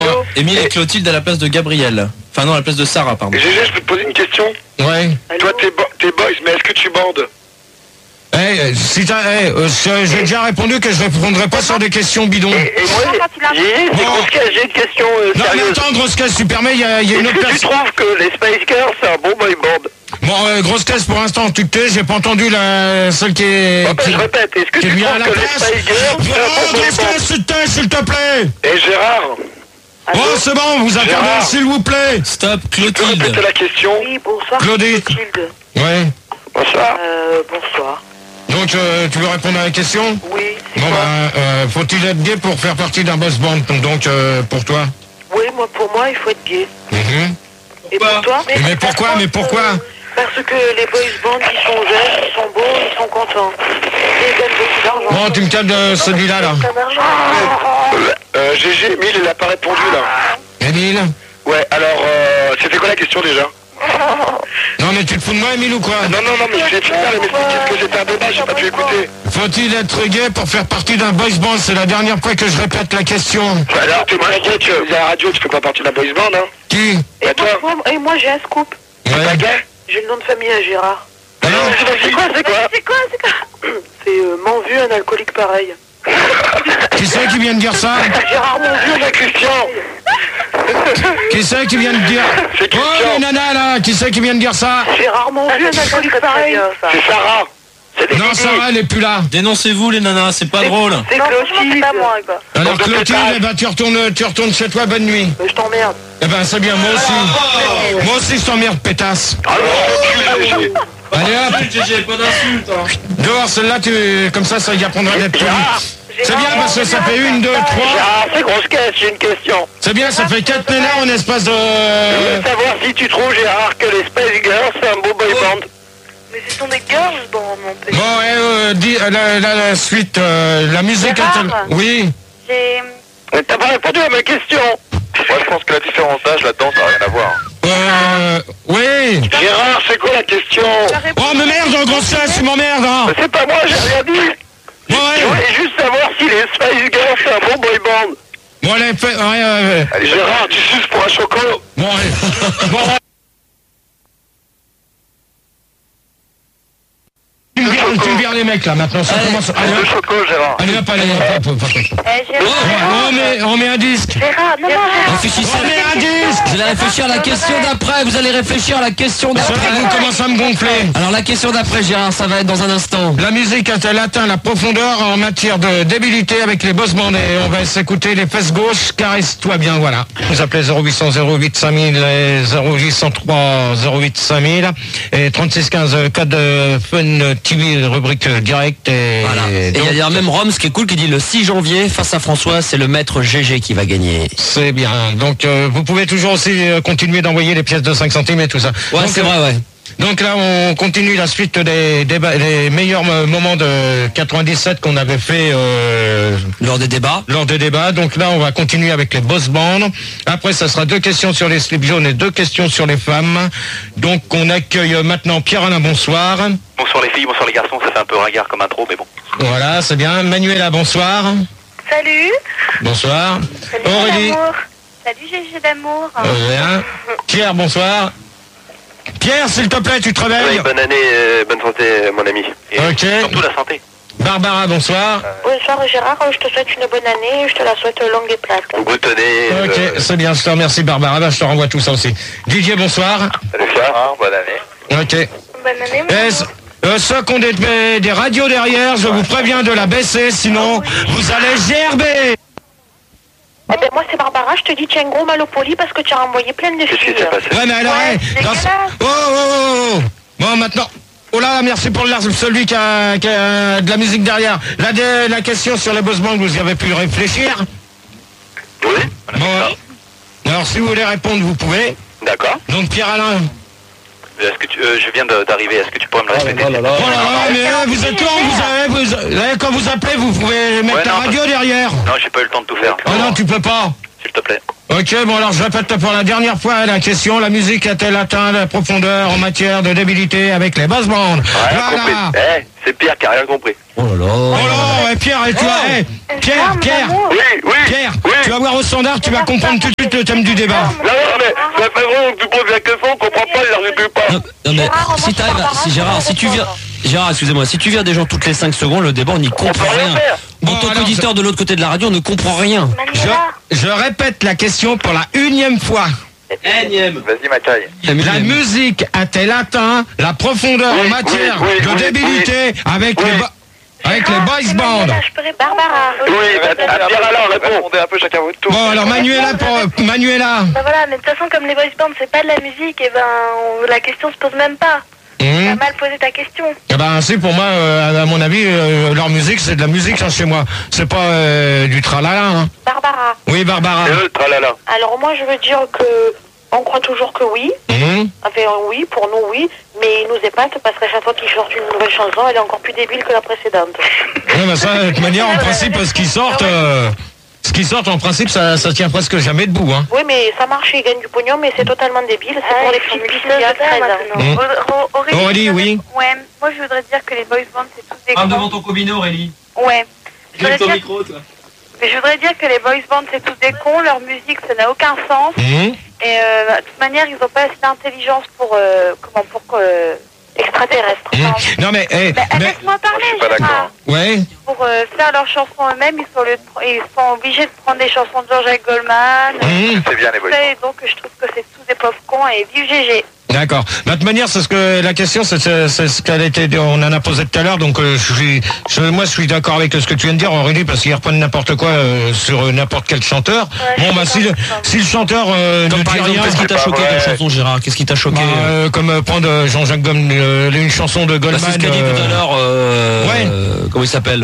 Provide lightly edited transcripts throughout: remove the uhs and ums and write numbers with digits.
radio. Émile et Clotilde à la place de Gabriel. Enfin non, à la place de Sarah, pardon. GG, je peux te poser une question? Ouais. Toi, t'es boys, mais est-ce que tu bandes? J'ai déjà répondu que je répondrai pas sur des questions bidons. Et moi, j'ai une question non, mais sérieuse. attends, grosse caisse, tu permets, il y a une autre Est-ce que tu trouves que les Spice Girls, c'est un bon boy band? Bon, grosse caisse, pour l'instant, tu te tais, j'ai pas entendu celle qui est... je répète, est-ce que tu trouves que les Spice Girls, c'est un bon boy grosse caisse, tu te tais, s'il te plaît. Et Gérard? Bon, c'est bon, vous attendez, s'il vous plaît. Stop, Clotilde. Tu peux répéter la question? Oui, bonsoir. Claudie. Clotilde. Ouais. Bonsoir. Bonsoir. Donc, tu veux répondre à la question? Oui, c'est Bon, quoi? faut-il être gay pour faire partie d'un boss band? Donc, pour toi? Oui, pour moi, il faut être gay. Et pour toi? Mais pourquoi? Parce que les boys bands, ils sont jeunes, ils sont beaux, ils sont contents. Ils gagnent beaucoup d'argent. Bon, tu me calmes de celui-là, là. GG, Emile, il a pas répondu, là. Emile? Ouais, alors, c'était quoi la question, déjà? Non, mais tu te fous de moi, Emile, ou quoi? Non, mais je vais finir, mais qu'est-ce que c'était un débat, j'ai pas pu écouter. Faut-il être gay pour faire partie d'un boys band? C'est la dernière fois que je répète la question. Alors, t'es moins gay que la radio, tu fais pas partie de la boys band, hein? Qui? Et moi, j'ai un scoop. Ouais. Pas gay? J'ai le nom de famille à Gérard. Alors, c'est quoi? C'est m'en vu un alcoolique pareil. qui c'est qui vient de dire ça? Gérard m'en vu C'est Christian. Qui c'est qui vient de dire? C'est Oh, Christian. les nanas, là, qui c'est qui vient de dire ça? Gérard m'en vu un alcoolique pareil. C'est Sarah. C'est des Non, Didi. Sarah, elle est plus là. Dénoncez-vous les nanas, c'est pas drôle. C'est Clotilde. C'est pas moi, quoi. Alors, Donc, de Clotilde, pétage. eh ben, tu retournes chez toi, bonne nuit. Je t'emmerde. Eh ben, c'est bien, moi aussi. Moi aussi, je t'emmerde, pétasse. Ah non, GG. Allez, hop, GG, pas d'insulte. dehors, celle-là, comme ça y apprendra d'être poli. C'est bien, parce que ça fait 1, 2, 3. Gérard, c'est grosse caisse, j'ai une question. C'est bien, ça fait 4 nénards en espace de... Je veux savoir si tu trouves, Gérard, que les Spice Girls, c'est un beau boy band. Mais ce sont des girls dans mon pays. Bon, la suite, la musique... Gérard. Oui. Mais t'as pas répondu à ma question. Moi, je pense que la différence d'âge là-dedans, ça n'a rien à voir. Oui. Gérard, c'est quoi la question? Oh, mais merde, grosse caisse, tu m'emmerdes, hein. C'est pas moi, j'ai rien dit. Bon, Je ouais. voulais juste savoir si les Spice Girls, c'est un bon boy band. Bon, allez, Allez, Gérard, tu suces pour un choco. Bon, allez. Bon, tu me vires les mecs, là, maintenant, ça commence... Allez, Le hop. choco, Gérard. Allez, hop, allez, on met un disque. Gérard, non, Réfléchissez. On met un disque. Vous allez réfléchir à la question d'après. Vous allez réfléchir à la question Ça d'après. va, vous commencez à me gonfler. Alors la question d'après, Gérard, ça va être dans un instant. La musique a-t-elle atteint la profondeur en matière de débilité avec les boss bands? Et on va s'écouter les fesses gauches, caresse-toi bien, voilà. Vous appelez 0800 08 5000 et 0803 08 5000 et 3615 code Fun TV rubrique direct. Et Voilà. Et il y a même Roms qui est cool qui dit le 6 janvier face à François, c'est le maître GG qui va gagner. C'est bien. Donc vous pouvez toujours aussi continuer d'envoyer les pièces de 5 centimes et tout ça. Ouais, Donc, c'est vrai, ouais. Donc là, on continue la suite des meilleurs moments de 97 qu'on avait fait Lors des débats. Donc là, on va continuer avec les boss bands. Après, ça sera 2 questions sur les slips jaunes et 2 questions sur les femmes. Donc, on accueille maintenant Pierre-Alain, bonsoir. Bonsoir les filles, bonsoir les garçons, ça fait un peu ringard comme intro, mais bon. Voilà, c'est bien. Manuela, bonsoir. Salut. Bonsoir. Salut Aurélie. d'amour. Salut GG d'amour. Bien. Pierre, bonsoir. Pierre, s'il te plaît, tu te réveilles. Bonne année, bonne santé mon ami. Et Ok. surtout la santé. Barbara, bonsoir. Bonsoir Gérard, je te souhaite une bonne année, je te la souhaite longue et plate. Boutonnée. Ok, c'est bien, je te remercie Barbara. Bah, je te renvoie tout ça aussi. Didier, bonsoir. Salut Gérard, bonne année. Ok. Bonne année mon amour. Ceux qui ont des radios derrière, je vous préviens de la baisser, sinon vous allez gerber. Eh ben moi c'est Barbara, je te dis tu as un gros mal au poli parce que tu as envoyé plein de Qu'est-ce qui filles. s'est passé? Ouais, mais alors, Ouais, hey, c'est dégueulasse. Oh. Bon, maintenant. Oh là, merci pour celui qui a de la musique derrière. La question sur les boss bands, vous y avez pu réfléchir? Oui. Bon. Alors, si vous voulez répondre, vous pouvez. D'accord. Donc, Pierre-Alain. Est-ce que je viens d'arriver, est-ce que tu pourrais me le répéter? Oh là là, mais vous êtes quand quand vous appelez, vous pouvez mettre Ouais, la non, radio derrière. Non, j'ai pas eu le temps de tout faire. Oh non, tu peux pas. S'il te plaît. Ok, bon alors je répète pour la dernière fois la question. La musique a-t-elle atteint la profondeur en matière de débilité avec les boss bands? Voilà. c'est Pierre qui a rien compris. Oh là là. Oh là, ouais, Pierre, tu vas... Pierre, Pierre, tu vas voir au standard, tu vas comprendre tout de suite le thème du débat. Non, mais ça fait vraiment que tu poses la question, on comprend pas, il n'arrive pas. Non mais si t'arrives, Gérard, si tu viens... Gérard, excusez-moi, si tu viens des gens toutes les 5 secondes, le débat, on n'y comprend rien. En tant qu'auditeur de l'autre côté de la radio, on ne comprend rien. Je répète la question pour la 1e fois. Énième. Vas-y, Macaille. La musique a-t-elle atteint la profondeur en matière de débilité avec les boys bands? Barbara. Oui, Pierre Alain, répondez un peu chacun votre tour. Bon, alors Manuela. Bah voilà, mais de toute façon, comme les boys bands, c'est pas de la musique, et la question se pose même pas. T'as mal posé ta question. Eh ben, c'est pour moi, à mon avis, leur musique, c'est de la musique chez moi. C'est pas du tralala. Hein. Barbara. Oui, Barbara. Tralala. Alors moi, je veux dire que on croit toujours que oui. Enfin, oui, pour nous, oui. Mais ils nous épatent parce qu'à chaque fois qu'ils sortent une nouvelle chanson, elle est encore plus débile que la précédente. Oui, mais ça, de toute manière, en principe, ce qui sortent, en principe, ça tient presque jamais debout. Hein. Oui, mais ça marche, ils gagnent du pognon, mais c'est totalement débile. C'est pour les petites filles il y a 13 ans. Aurélie, oui. Ouais, moi je voudrais dire que les boys bands, c'est tous des Parle cons. devant ton combiné, Aurélie. Ouais. Je voudrais dire... micro, toi. Mais je voudrais dire que les boys bands, c'est tous des cons, leur musique, ça n'a aucun sens. Et de toute manière, ils n'ont pas assez d'intelligence pour extraterrestre. Non mais, laisse-moi parler, je suis pas d'accord. Ouais. Pour faire leurs chansons eux-mêmes, ils sont obligés de prendre des chansons de Jean-Jacques Goldman. C'est bien les boys. Et donc je trouve que c'est tous des pauvres cons et vive GG. D'accord. De toute manière, c'est ce que la question, c'est ce qu'elle était. On en a posé tout à l'heure, donc moi, je suis d'accord avec ce que tu viens de dire, Aurélie, parce qu'ils reprennent n'importe quoi sur n'importe quel chanteur. Ouais, bon, bah si le chanteur ne Comme par dit exemple, rien, qu'est-ce qui t'a choqué comme chanson, Gérard? Qu'est-ce qui t'a choqué? comme prendre Jean-Jacques Goldman, une chanson de Goldman. C'est ce qu'a dit tout à l'heure. Ouais. Comment il s'appelle?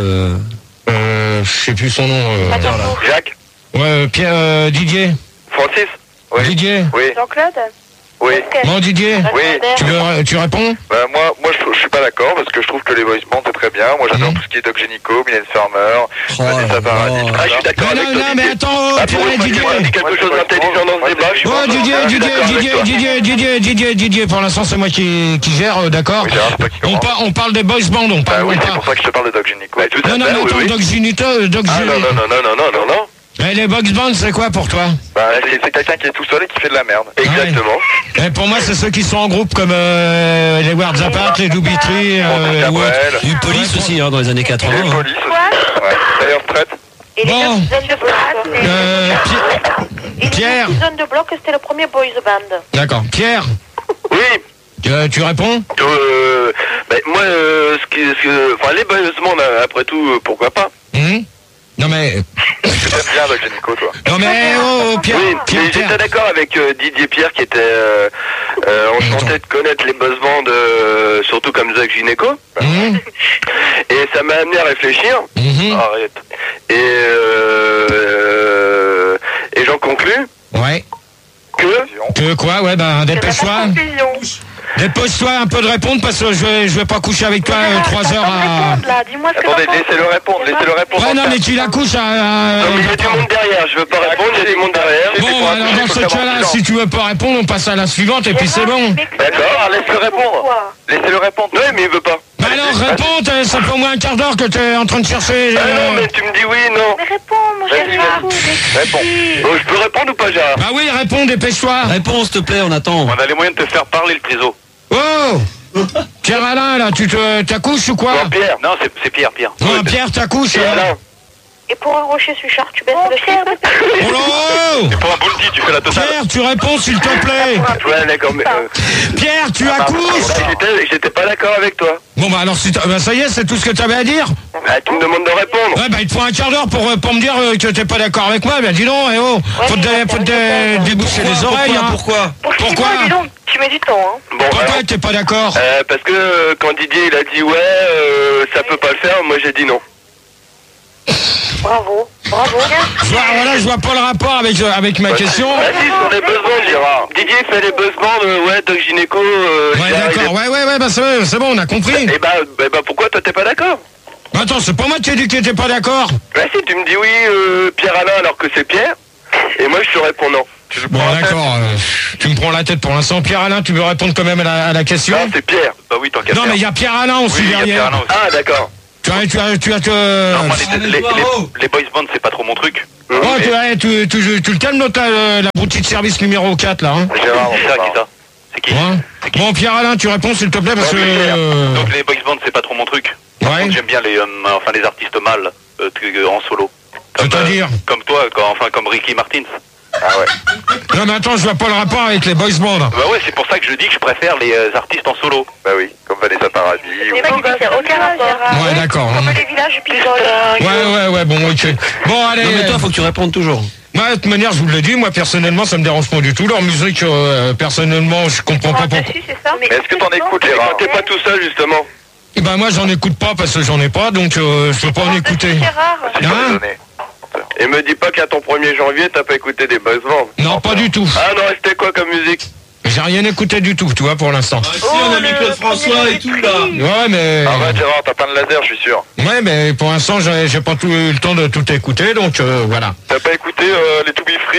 Je sais plus son nom. Jacques. Ouais, Pierre, Didier. Francis. Oui. Didier. Oui. Jean-Claude. Oui. Bon, Didier. Oui. Tu réponds? Moi je suis pas d'accord parce que je trouve que les boys bands c'est très bien. Moi j'adore tout ce qui est Doc Gynéco, Mylène Farmer, Vanessa Paradis. Je suis d'accord avec toi. Non, mais attends, Didier. Dit quelque chose d'intelligent dans ce débat. Je suis Oh, Didier, pour l'instant c'est moi qui gère, d'accord. On parle des boys bands, on parle. Oui, c'est pour ça que je te parle de Doc Gynéco. Non, attends, Doc Gynéco, Non. Et les box bands, c'est quoi pour toi? Bah, c'est quelqu'un qui est tout seul et qui fait de la merde. Exactement. Et pour moi, c'est ceux qui sont en groupe comme les Words Apart, les Doobie-Tree, Du Police aussi, dans les années 80. Et Police aussi. Ouais. D'ailleurs, retraite. Et les Bon. deux zones de bloc. Pierre. Les zones de bloc, c'était le premier boys band. D'accord. Pierre, Oui. tu réponds? Moi, les boys bands, après tout, pourquoi pas? Non mais... J'aime bien Doc Gynéco, toi. Non mais Pierre, Oui, Pierre. j'étais d'accord avec Didier Pierre qui était enchanté de connaître les boss bands, surtout comme Doc Gynéco. Et ça m'a amené à réfléchir. Arrête. Et j'en conclus. Ouais. Que quoi? Ouais, ben dépêche-toi. Dépose-toi un peu de répondre parce que je vais pas coucher avec toi 3 heures à... Dis-moi ce que Attendez, t'en penses. laissez-le répondre. Ouais, non, mais tu la couches à... Non, mais il y a du monde derrière, je veux pas répondre, il y a du monde derrière. Bon, alors dans ce cas-là, si tu veux pas répondre, on passe à la suivante et puis c'est bon. D'accord, laisse-le répondre. Laissez-le répondre. Non, mais il veut pas. Bah alors, réponds, ça fait au moins un quart d'heure que t'es en train de chercher... non, mais tu me dis oui, non. Mais réponds, mon chéri. Réponds. Je peux répondre ou pas, Gérard? Bah oui, réponds, dépêche-toi. Réponds, s'il te plaît, on attend. On a les moyens de te faire parler, le triso. Oh Pierre Alain, là, tu t'accouches ou quoi? Non, Pierre. Non, c'est Pierre. Non, Pierre, t'accouches. Alain. Et pour un rocher Suchard, tu baisses le Pierre, slip. Oh là! Et pour un bounty, tu fais la totale. Pierre, tu réponds s'il te plaît. Ouais, d'accord, mais... Pierre, tu accouches. J'étais pas d'accord avec toi. Bon bah alors ça y est, c'est tout ce que t'avais à dire. Tu me demandes de répondre. Ouais bah il te faut un quart d'heure pour me dire que t'es pas d'accord avec moi. Ben dis donc, faut te déboucher les oreilles. Pourquoi? Pourquoi? Dis donc, tu mets du temps, hein. Bon, Pourquoi alors, t'es pas d'accord? parce que quand Didier il a dit ça peut pas le faire, moi j'ai dit non. Bravo. Je vois pas le rapport avec ma question. Vas-y, sur les besoins, Gérard. Didier fait les besoins, Doc Gynéco. Ouais d'accord, ouais bah c'est bon, on a compris. Et bah pourquoi toi t'es pas d'accord? Attends, c'est pas moi qui ai dit que t'étais pas d'accord. Bah si, tu me dis oui, Pierre Alain alors que c'est Pierre. Et moi, je te réponds non. Bon, d'accord. Tu me prends la tête pour l'instant. Pierre-Alain, tu veux répondre quand même à la question? Non, c'est Pierre. Bah oui, tant qu'à Non, faire. mais il y a Pierre-Alain aussi Oui, il y a derrière. Pierre-Alain aussi. Ah, d'accord. Tu as Non, moi, les boys bands, c'est pas trop mon truc. Oh, tu le calmes, la broutille de service numéro 4, là. Hein. Gérard, C'est ça, qui ça? C'est qui? Ouais. Bon, Pierre-Alain, tu réponds, s'il te plaît, parce que... Donc les boys bands, c'est pas trop mon truc. Par Ouais. contre, j'aime bien les artistes mâles en solo. C'est-à-dire Comme toi, comme Ricky Martin. Ah ouais. Non, mais attends, je vois pas le rapport avec les boys bands. Bah ouais, c'est pour ça que je dis que je préfère les artistes en solo. Bah oui, comme Vanessa Paradis. C'est pas qu'il n'y a aucun rapport. Ouais, d'accord. Comme les villages pigeons. Ouais, bon, ok. Bon, allez. Non, mais toi, faut que tu répondes toujours. Ouais, de toute manière, je vous l'ai dit, moi, personnellement, ça me dérange pas du tout. Leur musique, personnellement, je comprends pas pourquoi. C'est ça. Mais est-ce que t'en écoutes, Gérard? T'es pas tout seul, justement. Eh ben, moi, j'en écoute pas parce que j'en ai pas, donc je peux pas en écouter. Gérard. Si, j'en ai Hein donné. Et me dis pas qu'à ton 1er janvier, t'as pas écouté des boys bands. Non, pas du tout. Ah non, c'était quoi comme musique? J'ai rien écouté du tout, tu vois, pour l'instant. Si, on a mis Claude François et tout, là. Ouais, mais... Ah ouais, Gérard, t'as plein de laser, je suis sûr. Ouais, mais pour l'instant, j'ai pas eu le temps de tout écouter, donc voilà. T'as pas écouté les To Be Free,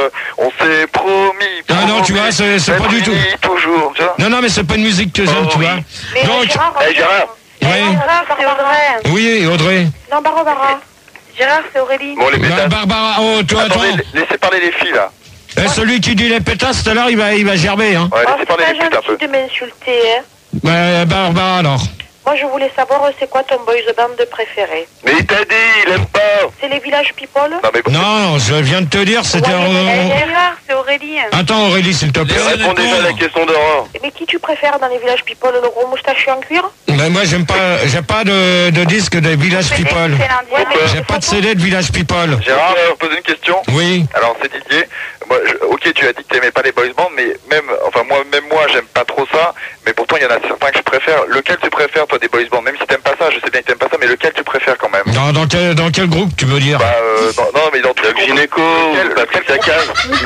on s'est promis. Ah non, tu vois, c'est pas du tout. Toujours, tu vois. Non, mais c'est pas une musique que j'aime, tu vois. Mais Donc, Gérard, Gérard. ouais. Gérard, c'est Audrey. Oui, Audrey. Non, Barbara. Gérard, c'est Aurélie. Bon, les Bah, pétasses. Barbara, oh, toi, attends. Attendez, laissez parler les filles, là. Celui qui dit les pétasses, tout à l'heure, il va gerber, hein. Ouais, Oh, laissez c'est parler pas les putes un peu. gentil de m'insulter. Hein. Barbara, alors. Moi, je voulais savoir c'est quoi ton boys band préféré. Mais il t'a dit, il aime pas. C'est les villages people? Non, mais bon. Non, je viens de te dire, c'était... Gérard, c'est Aurélie. Attends, Aurélie, s'il te plaît. Réponds déjà à la question d'Aurore. Mais qui tu préfères dans les villages people? Le gros moustachu en cuir? Ben, moi, j'ai pas de disque de Village People. Ouais, mais J'ai pas de CD de Village People. Gérard, je vais poser une question. Oui. Alors, c'est Didier. Moi, ok, tu as dit que t'aimais pas les boys bands, mais même moi, j'aime pas trop ça. Mais pourtant, il y en a certains que je préfère. Lequel tu préfères, toi, des boys bands? Même si t'aimes pas ça, je sais bien que t'aimes pas ça, mais lequel tu préfères quand même? Dans quel groupe, tu veux dire? Bah, non, mais dans tout le gynéco, Patrick Sacaz.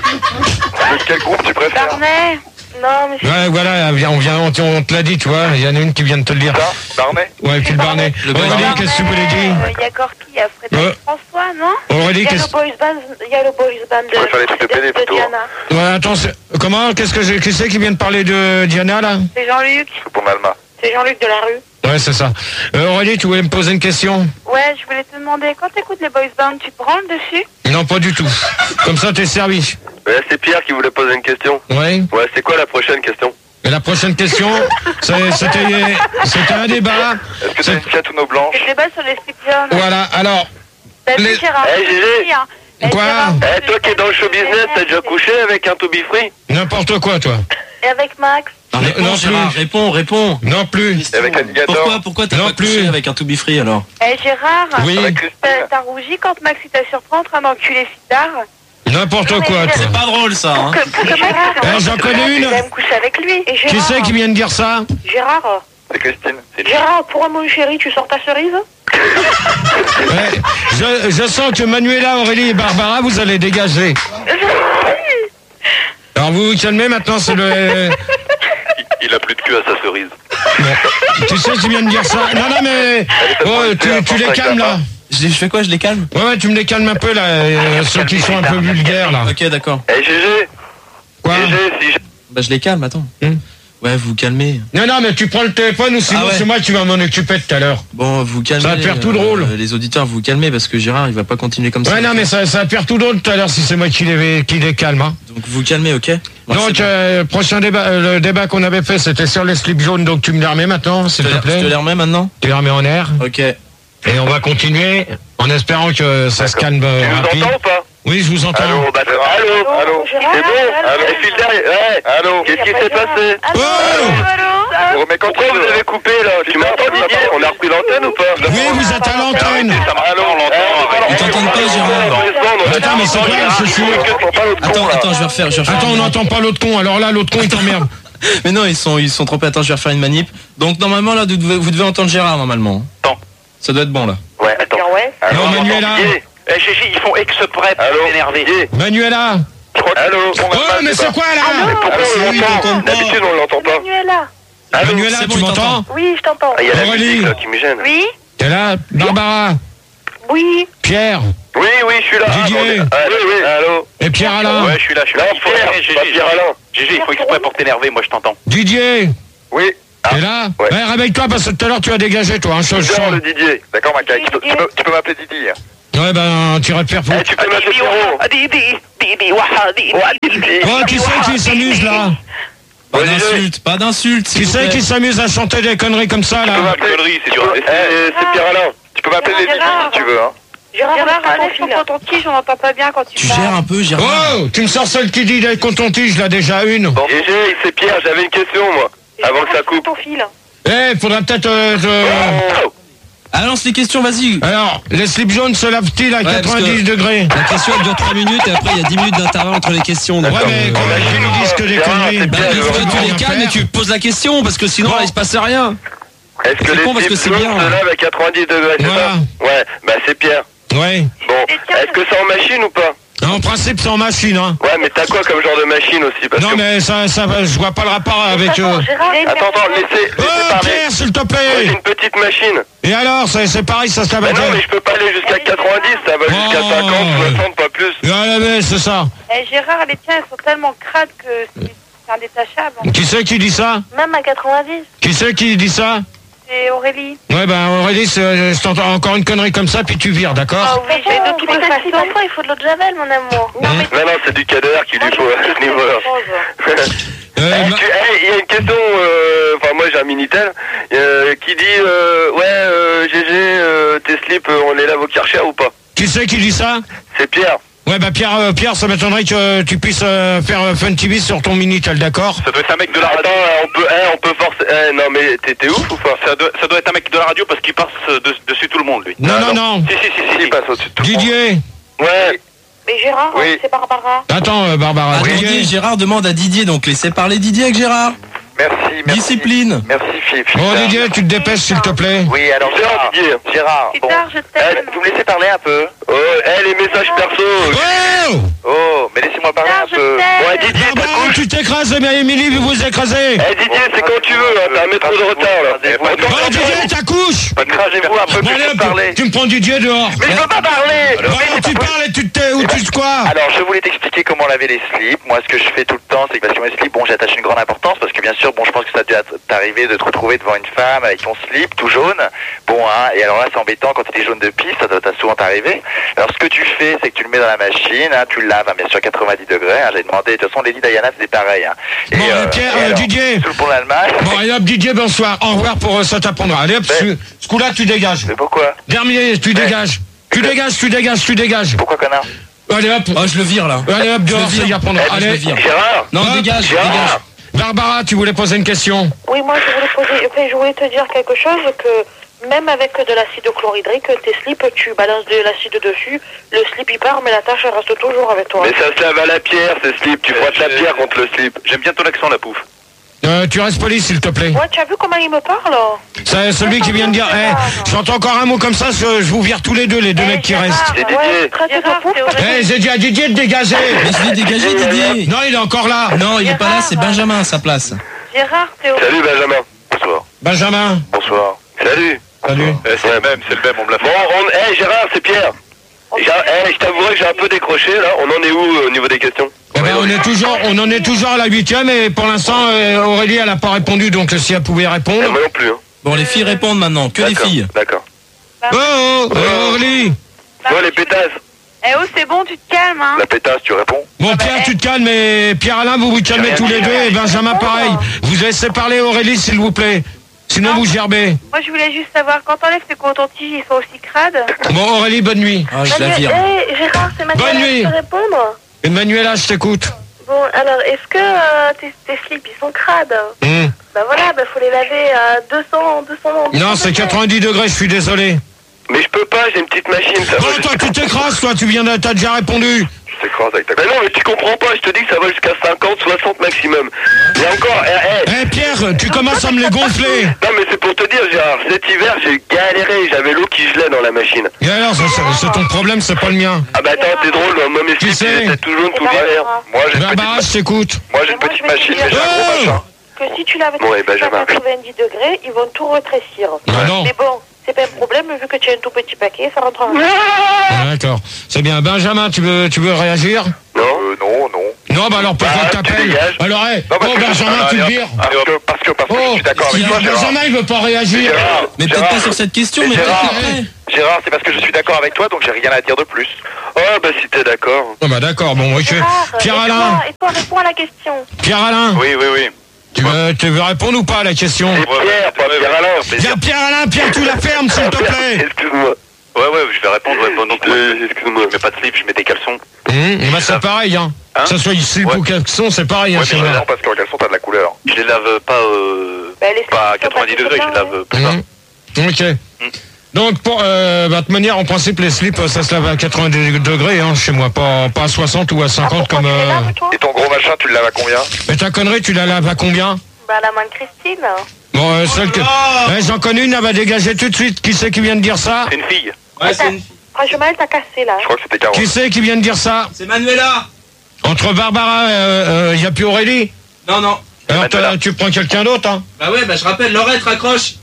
Quel groupe tu préfères? Barnet. non, mais Ouais, voilà, on te l'a dit, tu vois. Il y en a une qui vient de te le dire. Ça, Barnet? Ouais, puis le Barnet. Aurélie, qu'est-ce que tu voulais dire? Il y a Gorky, il y a Frédéric François, non? Aurélie, il y a qu'est-ce le boys band Je préfère les trucs de PD, de plutôt. Diana. Ouais, attends, comment? Qui c'est qui vient de parler de Diana, là? C'est Jean-Luc. Pour Malma. C'est Jean-Luc de la rue. Ouais, c'est ça. Aurélie, tu voulais me poser une question? Ouais, je voulais te demander, quand t'écoutes les boys bands, tu branles dessus? Non, pas du tout. Comme ça, t'es servi. Ouais, c'est Pierre qui voulait poser une question. Ouais. Ouais, c'est quoi la prochaine question? Et la prochaine question, c'était un débat. Est-ce que t'as une Fiat ou nos blanches? Je débat sur les slip-ons. Voilà, alors, T'as vu, Les- Gérard? Eh, Gégé. Quoi? Eh, toi qui es dans le show business, t'as déjà couché avec un To Be Free? n'importe quoi, toi. Et avec Max? Réponds, non Gérard, plus. réponds. Non plus. Question. Avec Alligator. Pourquoi t'as Non pas couché plus. avec un To Be Free alors? Eh, Gérard, Oui, Avec Christine? t'as rougi quand Max il t'a surpris en train d'enculer Sidar? n'importe quoi, toi. C'est pas drôle ça, hein? J'en connais une. Il aime coucher avec lui. Et Qui Gérard, c'est qui vient de dire ça? Gérard, C'est Christine. C'est Gérard, pour mon chéri, tu sors ta cerise? Ouais, je sens que Manuela, Aurélie et Barbara, vous allez dégager. Alors vous vous calmez maintenant, c'est le... Il a plus de queue à sa cerise. Bon. Tu sais qui vient de dire ça? Non, mais... Oh, tu les calmes, là. Je fais quoi? Je les calme? Ouais, tu me les calmes un peu, là, ceux qui sont un peu vulgaires, là. Ok, d'accord. Eh, GG. Quoi? GG, si Bah je les calme, attends. Ouais, vous calmez. Non, mais tu prends le téléphone ou sinon Ah ouais. c'est moi qui va m'en occuper tout à l'heure. Bon, vous calmez. Ça va faire tout drôle. Les auditeurs, vous calmez parce que Gérard, il va pas continuer comme ça. Ouais, non, mais ça va faire tout drôle tout à l'heure si c'est moi qui les calme, hein. Donc vous calmez, ok? Bon, Donc, c'est bon. prochain débat, le débat qu'on avait fait, c'était sur les slips jaunes, donc tu me les remets maintenant, s'il te Je plaît. te les remets maintenant? Tu les remets en air. Ok. Et on va continuer en espérant que ça se calme tu nous rapide. entends ou pas? Oui, je vous entends. Allô, bah, allô, c'est Gérard, bon? Allô, et file derrière, ouais, allô, qu'est-ce qui s'est passé? Oh Mais pourquoi vous avez coupé là? Tu m'entends, Didier? On a repris l'antenne ou pas? Oui, vous êtes à l'antenne. Allô, on l'entend. Ils t'entendent pas, Gérard. Attends, mais c'est quoi ce souci? Attends, je vais refaire. Attends, on n'entend pas l'autre con. Alors là, l'autre con, il t'emmerde. Mais non, ils sont trompés. Attends, je vais refaire une manip. Donc normalement là, vous devez entendre Gérard normalement. Attends. Ça doit être bon là. Ouais, attends. Ouais. Non, Manuela. Eh, Gégé, ils font exprès pour Allô, m'énerver. Manuela. Allô. Oh, mais c'est quoi là? Pourquoi on l'entend? D'habitude, on l'entend pas. Manuela. Manuela, c'est bon, tu il m'entends? Oui, je t'entends. Ah, il y a la Aurélie. musique là qui me gêne. Oui? T'es là? Barbara. Oui. Pierre. Oui, je suis là. Didier. Oui. Allô. Et Pierre-Alain. Ouais, je suis là. Pierre-Alain. GG, il faut exprès pour t'énerver, moi je t'entends. Didier. Oui. T'es là? Ouais. Réveille-toi parce que tout à l'heure tu as dégagé toi, hein, chose Bonjour le Didier. D'accord, ma caille. Tu peux m'appeler Didi. Ouais, ben, tu irais te faire foutre. Tu peux m'appeler Pierrot. Oh, qui c'est qui s'amuse là? Pas d'insulte. Qui c'est qui s'amuse à chanter des conneries comme ça là? C'est dur. C'est Pierre-Alain. Tu peux m'appeler les Didi si tu veux, hein. Gérard, contre ton tige, on n'entend pas bien quand tu parles. Gères un peu, Gérard. Oh, tu me sors celle qui dit d'être contre ton tige, là déjà une. GG, c'est Pierre, j'avais une question moi. Avant que ça coupe. Ton fil. Faudra peut-être... Ah, lance les questions, vas-y. Alors, les slips jaunes se lavent-ils à 90 degrés? La question elle dure 3 minutes et après il y a 10 minutes d'intervalle entre les questions. Ouais, mais quand ils nous disent que des conneries... Il faut que tu les calmes et tu poses la question parce que sinon il se passe rien. Est-ce que les slips jaunes se lavent à 90 degrés, c'est ça? Ouais, bah c'est Pierre. Ouais. Bon, est-ce que c'est en machine ou pas? En principe, c'est en machine, hein. Ouais, mais t'as quoi comme genre de machine aussi parce Non, que... mais ça, je vois pas le rapport avec... Attends, laissez parler. Pierre, s'il te plaît. J'ai une petite machine. Et alors, c'est pareil, ça se lave Non, mais je peux pas aller jusqu'à 90, ça va jusqu'à 50, 60, pas plus. Ouais, mais c'est ça. Gérard, les tiens, elles sont tellement crades que c'est indétachable. Qui c'est qui dit ça? Même à 90. Qui c'est qui dit ça? C'est Aurélie. Ouais, ben Aurélie, je t'entends encore une connerie comme ça, puis tu vires, d'accord? Oui, j'ai de toutes les façons. Parfois, il faut de l'eau de Javel, mon amour. Non, c'est du Kader qu'il lui faut à ce niveau-là. Il y a une question, enfin moi j'ai un Minitel, qui dit, GG, tes slips, on les lave au Karcher ou pas? Qui c'est qui dit ça? C'est Pierre. Ouais, bah Pierre, ça m'étonnerait que tu puisses faire Fun TV sur ton Minitel, d'accord? Ça doit être un mec de la radio. Attends, on peut forcer... non mais t'es ouf ou pas? Ça doit être un mec de la radio parce qu'il passe dessus tout le monde, lui. Non. Si, il passe au-dessus de tout le monde. Didier. Ouais. Mais Gérard, c'est Barbara. Attends, Barbara. Attendez, Gérard demande à Didier, donc laissez parler Didier avec Gérard. Merci. Discipline. Merci, Fifi. Bon, Didier, tu te dépêches, s'il te plaît. Oui, alors Gérard. Bon. Je t'aime. Vous me laissez parler un peu? Les messages perso. Oh, mais laissez-moi parler un peu. Ouais, Didier, Barbara, tu t'écrases, mais Émilie, vous vous écrasez. Didier, c'est quand tu veux, t'as un métro de retard, là. Bon, Didier, ta couche. Écrasez-vous un peu plus parler. Tu me prends Didier dehors. Mais je peux pas parler. Bon, tu parles et tu te tais, ou tu te quoi? Alors, je voulais t'expliquer comment laver les slips. Moi, ce que je fais tout le temps, c'est que parce que mes slips, bon, j'attache une grande importance parce que bien sûr, bon, je pense que ça a dû t'arriver de te retrouver devant une femme avec ton slip tout jaune. Bon, hein, et alors là, c'est embêtant quand il est jaune de pisse, ça doit souvent t'arriver. Alors, ce que tu fais, c'est que tu le mets dans la machine, hein, tu le laves, hein, bien sûr, 90 degrés. Hein, j'ai demandé, de toute façon, Lady Diana faisait pareil. Hein. Et, bon, Pierre, Didier. Sous le pont d'Allemagne. Bon, allez hop, Didier, bonsoir. Au revoir pour ça t'apprendra. Allez hop, ce coup-là, tu dégages. Mais pourquoi? Dernier, tu dégages. Tu dégages. Pourquoi, connard? Allez hop. Oh, je le vire là. Allez hop, dehors, ça y apprendra. Allez, Gérard. Non, dégage. Barbara, tu voulais poser une question? Oui, moi je voulais te dire quelque chose, que même avec de l'acide chlorhydrique, tes slips, tu balances de l'acide dessus, le slip il part, mais la tache elle reste toujours avec toi. Mais ça se lave à la pierre, ces slips, tu frottes la pierre contre le slip. J'aime bien ton accent, la pouffe. Tu restes poli, s'il te plaît. Ouais, tu as vu comment il me parle? C'est celui qui vient de dire, j'entends encore un mot comme ça, je vous vire tous les deux mecs qui restent. C'est Didier. J'ai dit à Didier de dégager. Mais je l'ai dégagé, Didier. Non, il est encore là. Non, il est pas là, c'est Benjamin à sa place. Gérard, Théo. Salut Benjamin. Bonsoir. Benjamin. Bonsoir. Salut. C'est le même, on me l'a fait. Bon, Gérard, c'est Pierre. Je t'avouerai que j'ai un peu décroché là. On en est où au niveau des questions? On en est toujours à la 8e et pour l'instant Aurélie elle a pas répondu, donc si elle pouvait répondre. Moi non plus. Hein. Bon, les filles répondent maintenant, que les filles. D'accord. Aurélie. Toi les pétasses. C'est bon, tu te calmes, hein. La pétasse, tu réponds? Bon, Pierre, tu te calmes, et Pierre-Alain, vous calmez tous les deux, et Benjamin, pareil. Vous laissez parler Aurélie, s'il vous plaît. Sinon, vous gerbez. Moi, je voulais juste savoir, quand t'enlèves tes cotons-tiges, ils sont aussi crades? Bon, Aurélie, bonne nuit. Ah, je la vire. Gérard, c'est Manuela, bonne nuit. je peux répondre? Et Manuela, je t'écoute. Bon, alors, est-ce que tes slips, ils sont crades? Bah voilà, faut les laver à 200 Non, c'est 90 degrés, je suis désolé. Mais je peux pas, j'ai une petite machine. Ça toi, tu t'écrases, toi, t'as déjà répondu. Je t'écrase avec ta... Mais non, mais tu comprends pas, je te dis que ça va jusqu'à 50, 60 maximum. Et encore, Pierre, tu commences à me les gonfler. Non, mais c'est pour te dire, Gérard, cet hiver, j'ai galéré, j'avais l'eau qui gelait dans la machine. Et alors, c'est ton problème, c'est pas le mien. Ah bah attends, t'es drôle, moi mes slips, ils étaient tout jaunes, tout galère. Moi, j'ai une Barbara, je t'écoute. petite machine, mais j'ai un gros machin. que si tu laves Bon, à 90 degrés, ils vont tout rétrécir. Non. Mais bon, c'est pas un problème, vu que tu as un tout petit paquet, ça rentre en... D'accord. C'est bien. Benjamin, tu veux réagir? Non. Non, bah alors pourquoi t'appelles? Alors, Benjamin, tu le vires. Parce que je suis d'accord avec toi, Gérard. Benjamin, il veut pas réagir. Mais peut-être pas sur cette question, mais peut-être après. Gérard, c'est parce que je suis d'accord avec toi, donc j'ai rien à dire de plus. Oh, bah si t'es d'accord. Oh, bah d'accord, bon, ok. Pierre-Alain. Et toi, réponds à la question. Pierre-Alain. Oui. Tu veux répondre ou pas à la question? Pierre-Alain. Pierre, tu la fermes, s'il te plaît. Excuse-moi. Ouais, je vais répondre. Donc, excuse-moi. Je mets pas de slip, je mets des caleçons. Bah c'est pareil, hein. Que ça soit slip ou caleçon, c'est pareil, hein. Ouais, mais non, parce qu'en caleçon, t'as de la couleur. Je les lave pas à 90 degrés, je les lave plus bas. Ok. Donc, de toute manière, en principe, les slips, ça se lave à 90 degrés, hein, chez moi, pas à 60 ou à 50 comme... Et ton gros machin, tu le laves à combien? Mais ta connerie, tu la laves à combien? Bah, la main de Christine. Bon, celle que... j'en connais une, elle va dégager tout de suite. Qui c'est qui vient de dire ça? C'est une fille. Ouais, c'est une fille. Franchement, elle t'a cassé, là. Je crois que c'était 40. Qui c'est qui vient de dire ça? C'est Manuela. Entre Barbara, y a plus Aurélie? Non. Alors, tu prends quelqu'un d'autre, hein? Bah ouais, je rappelle, Laurette raccroche.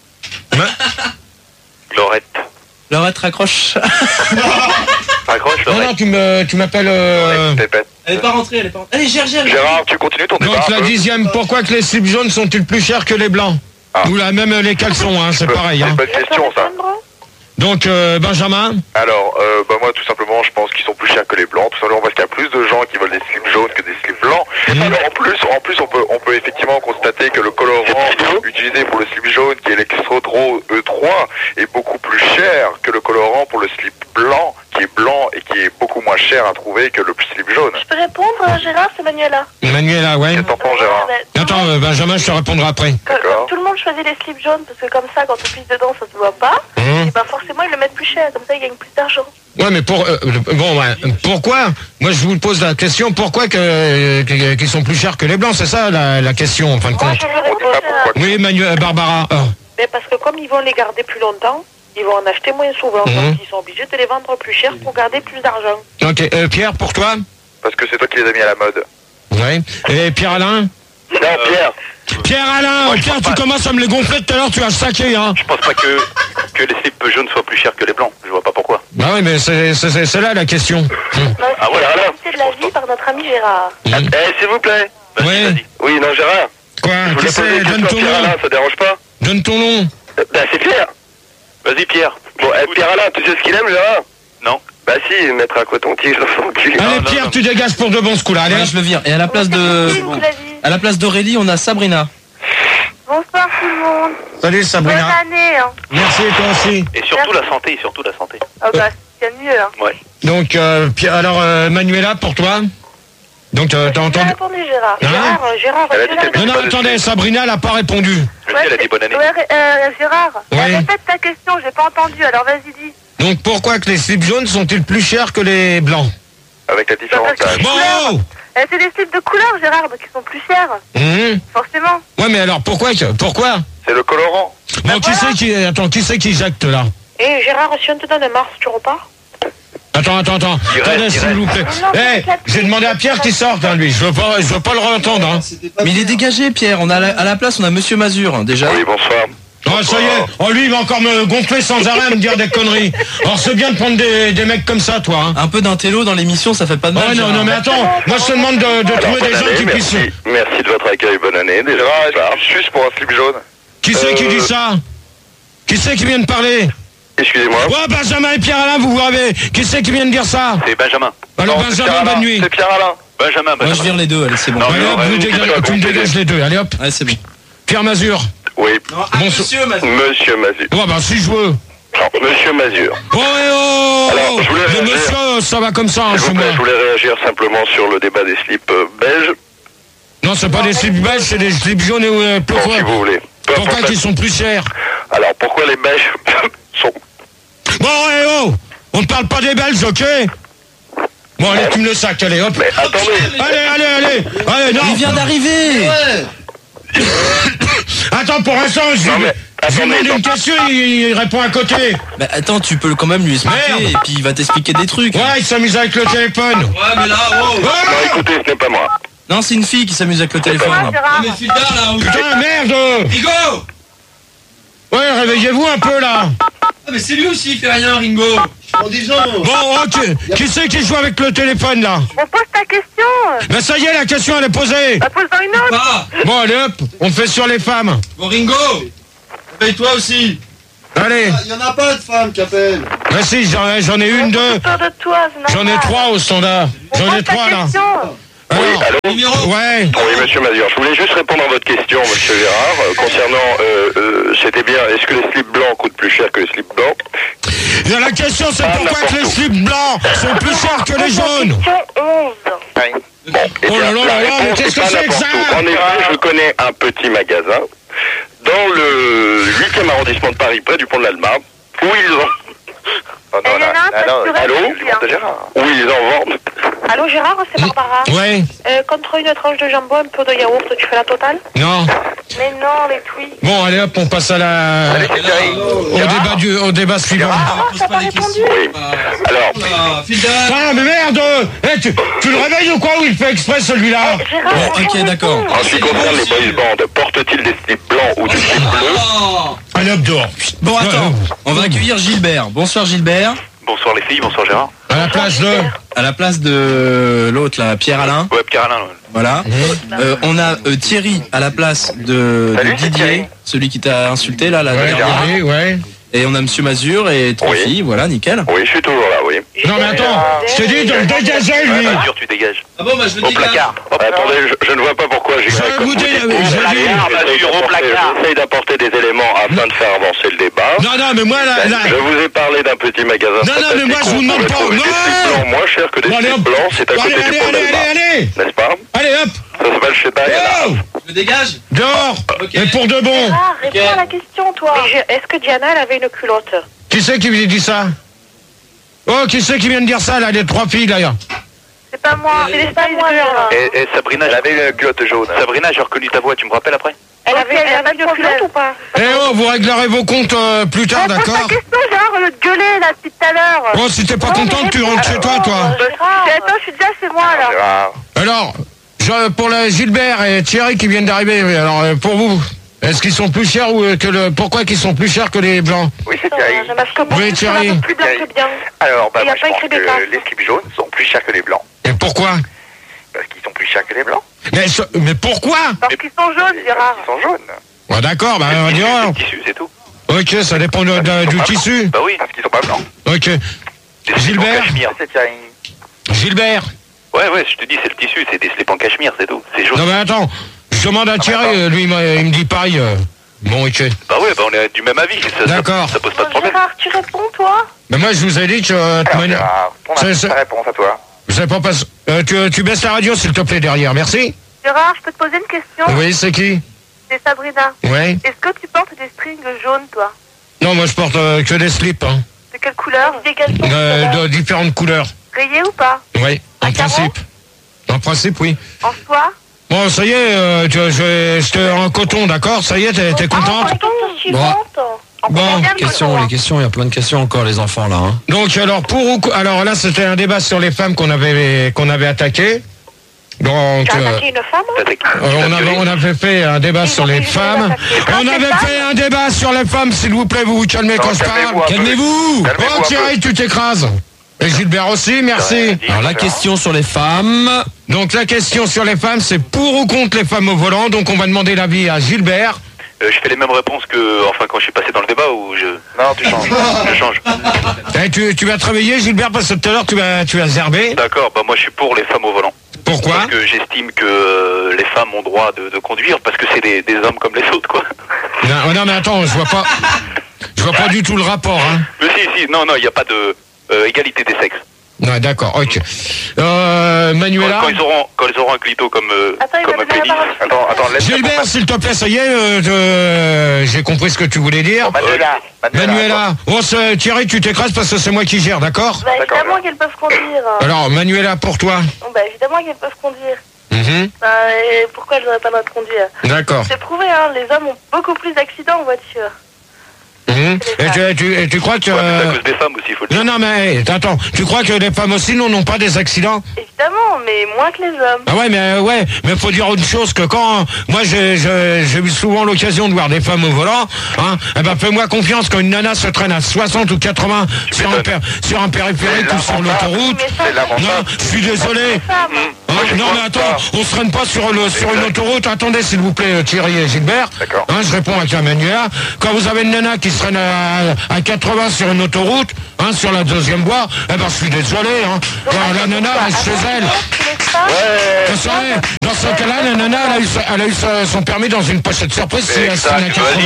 Laurette raccroche. Raccroche, Non, tu m'appelles... Elle est pas rentrée, Allez, Gérard. Gérard, tu continues ton débat. Donc la 10e, pourquoi que les slips jaunes sont-ils plus chers que les blancs? Ou là, même les caleçons, hein, c'est pareil. C'est Hein. une bonne question, ça. Donc, Benjamin? Alors, moi, tout simplement, je pense qu'ils sont plus chers que les blancs. Tout simplement parce qu'il y a plus de gens qui veulent des slips jaunes que des slips blancs. Alors, en plus, on peut effectivement constater que le colorant utilisé pour le slip jaune, qui est l'Extro E3, est beaucoup plus cher que le colorant pour le slip blanc, qui est blanc et qui est beaucoup moins cher à trouver que le slip jaune. Je peux répondre, Gérard, c'est Manuela. Manuela, ouais. Qu'est-ce que t'en penses, Gérard? Attends, Benjamin, je te répondrai après. Comme tout le monde choisit les slips jaunes, parce que comme ça, quand on pisse dedans, ça se voit pas. Et bah forcément, ils le mettent plus cher, comme ça, ils gagnent plus d'argent. Ouais, mais pourquoi? Moi, je vous pose la question, pourquoi qu'ils sont plus chers que les blancs? C'est ça la question, en fin de compte. Oui, Barbara. Mais parce que comme ils vont les garder plus longtemps, ils vont en acheter moins souvent. Donc ils sont obligés de les vendre plus cher pour garder plus d'argent. Ok, Pierre, pour toi? Parce que c'est toi qui les as mis à la mode. Oui. Et Pierre-Alain? Non, Pierre. Pierre-Alain, Pierre, tu commences à me les gonfler tout à l'heure, tu as saqué, hein. Je pense pas que les slips jaunes soient plus chers que les blancs. Je vois pas pourquoi. Bah oui, mais c'est là la question. Ah voilà. C'est de la vie par notre ami Gérard. S'il vous plaît. Oui. Oui, non, Gérard. Quoi? Qui c'est? Donne ton nom. Ça dérange pas? Donne ton nom. Bah, c'est Pierre. Vas-y, Pierre. Bon, Pierre-Alain, tu sais ce qu'il aime, Gérard? Non. Bah si, mettre un coton-tige dans son cul. Allez, Pierre, tu dégages pour de bon ce coup-là. Allez, Ouais, je le vire. Et à la place d'Aurélie, on a Sabrina. Bonsoir tout le monde. Salut Sabrina. Bonne année. Hein. Merci, toi aussi. Et surtout la santé, Ah bah, c'est mieux. Hein. Ouais. Donc, alors, Manuela, pour toi? Donc, t'as J'ai entendu? répondu Gérard. Hein? Gérard, Non, attendez, Sabrina, elle n'a pas répondu. Elle a dit bonne année. Gérard, répète ta question, j'ai pas entendu, alors vas-y, dis. Donc, pourquoi que les slips jaunes sont-ils plus chers que les blancs? Avec la différence d'âge. Bon! C'est des slips de couleur, Gérard, donc ils sont plus chers. Forcément. Ouais, mais alors, pourquoi? C'est le colorant. Bon, qui c'est qui jacte, là? Et Gérard, si on te donne un Mars, tu repars? Attends. Attendez, s'il vous plaît. J'ai demandé à Pierre qu'il sorte, hein, lui. Je veux pas le entendre, hein. Mais il est dégagé, Pierre. À la place, on a Monsieur Mazur, hein, déjà. Oui, bonsoir. Oh, ça y est. Oh, lui, il va encore me gonfler sans arrêt, me dire des conneries. Alors, c'est bien de prendre des mecs comme ça, toi, hein. Un peu d'intello dans l'émission, ça fait pas de mal. Ouais, non, mais attends. Moi, je te demande de trouver des gens qui puissent... Merci de votre accueil, bonne année. Déjà, Je suis pour un slip jaune. Qui c'est qui dit ça? Qui c'est qui vient de parler? excusez-moi. Ouais, Benjamin et Pierre-Alain, vous avez... Qui c'est qui vient de dire ça? C'est Benjamin. Alors, Benjamin, bonne nuit. C'est Pierre-Alain. Benjamin. Moi, je vire les deux, allez, c'est bon. Non, Allez, hop, tu me dégages les deux. Allez, hop. Ouais, c'est bon. Pierre Mazur. Oui. Monsieur Mazur. Monsieur Mazur. Ouais, bah, si je veux. Non, Monsieur Mazur. Oh, Alors, je voulais le réagir. monsieur, ça va comme ça, hein, S'il chez vous moi. plaît, je voulais réagir simplement sur le débat des slips belges. Non, c'est pas des slips belges, c'est des slips jaunes et pourquoi? Si vous voulez. Pourquoi qu'ils sont plus chers? Alors, pourquoi les Belges sont... Bon, on ne parle pas des Belges, ok? Bon, allez, tu me le sacs, allez, hop. Mais attendez. Allez, non. Il vient d'arriver. Attends, pour l'instant, je lui demande une question, il répond à côté. Bah attends, tu peux quand même lui expliquer Merde. et puis il va t'expliquer des trucs. Ouais, il s'amuse avec le téléphone. Ouais, mais là, wow. Non, écoutez, ce n'est pas moi. Non, c'est une fille qui s'amuse avec le téléphone. Mais putain, là, Putain, merde! Ringo! Ouais, réveillez-vous un peu, là! Ah, mais c'est lui aussi, il fait rien, Ringo! En disant. Bon, ok. Qui c'est qui joue avec le téléphone, là? On pose ta question. Ben ça y est, la question, elle est posée. Bah, pose-en une autre. Ah. Bon, allez, hop, on fait sur les femmes. Bon, Ringo! Réveille-toi aussi! Allez. Il y en a pas de femmes qui appellent. Ben si, j'en ai une, deux. J'en ai trois au standard. J'en ai trois, là. Oui, allô? Ouais. Oui, monsieur Mazur, je voulais juste répondre à votre question, monsieur Gérard, concernant, c'était bien, est-ce que les slips blancs coûtent plus cher que les slips blancs? La question, c'est pourquoi que les slips blancs sont plus chers que les jaunes? Bon, eh oh bien, là là là là, mais qu'est-ce que c'est que ça? En effet, je connais un petit magasin dans le 8e arrondissement de Paris, près du pont de l'Alma, où ils ont... Allô? Où ils en vendent. Allô Gérard, c'est Barbara. Ouais. Contre une tranche de jambon, un peu de yaourt, tu fais la totale? Non. Mais non, les tweets. Bon, allez hop, on passe à la... au débat suivant. T'as pas répondu? Alors... Ah, mais merde! Tu le réveilles ou quoi? Ou il fait exprès celui-là? Bon, ok, d'accord. En ce qui concerne les boys bands, portent-ils des slips blancs ou des slips bleus? Allez hop, dehors. Bon, attends, on va accueillir Gilbert. Bonsoir Gilbert. Bonsoir les filles, bonsoir Gérard. À la place de l'autre là, Pierre-Alain. Ouais, Pierre-Alain. Ouais. Voilà. On a Thierry à la place de Didier, celui qui t'a insulté là, la dernière. Ouais. Et on a Monsieur Mazur et trois filles, voilà, nickel. Oui, je suis toujours là, oui. Non mais attends, je t'ai dit de le dégager lui. Mazur, tu dégages. Ah bon, bah je le Au placard. Attendez, je ne vois pas pourquoi j'ai... Au placard. J'essaye d'apporter des éléments afin de faire avancer le débat. Non, mais moi là... Je vous ai parlé d'un petit magasin. Non, mais moi je vous demande pas... Des slips blancs moins chers que des slips blancs, c'est à côté du pont Allez. N'est-ce pas? Allez hop. Ça s'appelle chez Diana. Je le dégage. Dehors. Et pour de bon. Réponds à la question, toi. Est-ce que Diana, elle avait une culotte? Qui c'est qui lui dit ça? Oh, qui c'est qui vient de dire ça, là, les trois filles, là? C'est pas moi, c'est les Spice Girls. Et Sabrina, j'avais une culotte jaune. Sabrina, j'ai reconnu ta voix, tu me rappelles après? Elle avait une culotte ou pas? Eh oh, vous réglerez vos comptes plus tard, d'accord? Pose ta question, Gérard, au lieu de gueuler, là, depuis tout à l'heure. Bon, si t'es pas contente, tu rentres chez toi, toi. Attends, je suis déjà chez moi, là. Alors, pour Gilbert et Thierry qui viennent d'arriver, alors, pour vous... Est-ce qu'ils sont plus chers ou pourquoi qu'ils sont plus chers que les blancs? Oui, c'est Thierry. Oui, Thierry. Plus blanc que bien. Alors, bah, Il y a moi, je pas pense écrit que Becca. les slips jaunes sont plus chers que les blancs. Et pourquoi? Parce qu'ils sont plus chers que les blancs. Mais pourquoi? Parce qu'ils sont jaunes, Gérard. Ils sont jaunes. Ouais, d'accord, bah on dira. Le tissu, c'est tout. Ok, ça dépend du tissu. Bah oui. Parce qu'ils sont pas blancs. Ok. Gilbert. C'est Thierry. Gilbert. Ouais, je te dis, c'est le tissu, c'est des slips en cachemire, c'est tout. C'est jaune. Non mais attends, je demande à Thierry, lui il me dit pareil. Bon, ok. Bah ouais, on est du même avis. D'accord. Ça pose pas de problème. Gérard, tu réponds, toi? Mais moi je vous ai dit que... Ta réponse à toi. Je sais pas tu baisses la radio s'il te plaît derrière, merci. Gérard, je peux te poser une question? Oui, c'est qui? C'est Sabrina. Ouais. Est-ce que tu portes des strings jaunes, toi? Non, moi je porte que des slips. Hein. De quelle couleur? De différentes couleurs. Rayés ou pas? Oui, en principe. En principe, oui. En soie? Bon, ça y est, j'étais en coton, d'accord? Ça y est, t'es contente? Bon, les questions, il y a plein de questions encore, les enfants, là. Hein. Donc, alors là, c'était un débat sur les femmes qu'on avait attaqué. Donc, Tu as attaqué une femme? on avait fait un débat sur les femmes. On avait fait un débat sur les femmes, s'il vous plaît, vous vous calmez quand je parle. Calmez-vous! Oh, Thierry, tu t'écrases. Et Gilbert aussi, merci. Alors la question sur les femmes. Donc la question sur les femmes, c'est pour ou contre les femmes au volant. Donc on va demander l'avis à Gilbert. Je fais les mêmes réponses que, enfin, quand je suis passé dans le débat ou je... Non, tu changes. Je change. Tu vas te réveiller, Gilbert, parce que tout à l'heure tu as zerbé. D'accord, bah moi je suis pour les femmes au volant. Pourquoi? Parce que j'estime que les femmes ont droit de conduire parce que c'est des hommes comme les autres, quoi. Non mais attends, je vois pas du tout le rapport, hein. Mais si, non, il n'y a pas de égalité des sexes. Ouais, d'accord, ok. Manuela. Quand ils auront un clito comme pénis. Attends, laisse Gilbert, s'il te plaît, ça y est, j'ai compris ce que tu voulais dire. Manuela. Oh, Thierry, tu t'écrases parce que c'est moi qui gère, d'accord? Bah évidemment qu'elles peuvent conduire. Alors, Manuela, pour toi? Bah évidemment qu'elles peuvent conduire. Bah, et pourquoi elles n'auraient pas le droit de conduire? D'accord. C'est prouvé, hein, les hommes ont beaucoup plus d'accidents en voiture. Et tu crois que... C'est à cause des femmes aussi, il faut le dire. Non, mais attends, tu crois que les femmes aussi n'ont pas des accidents? Évidemment, mais moins que les hommes. Ah mais faut dire une chose, que quand moi j'ai eu souvent l'occasion de voir des femmes au volant, hein, fais-moi confiance, quand une nana se traîne à 60 ou 80 sur un périphérique ou sur l'autoroute, non, je suis désolé. Non mais attends, on se traîne pas sur une autoroute. Attendez s'il vous plaît, Thierry et Gilbert. Je réponds avec la manuelle. Quand vous avez une nana qui se traîne à 80 sur une autoroute, sur la deuxième voie, je suis désolé. La nana reste chez elle. Dans ce cas-là, la nana elle a eu son permis dans une pochette surprise. Si elle se traîne à 80.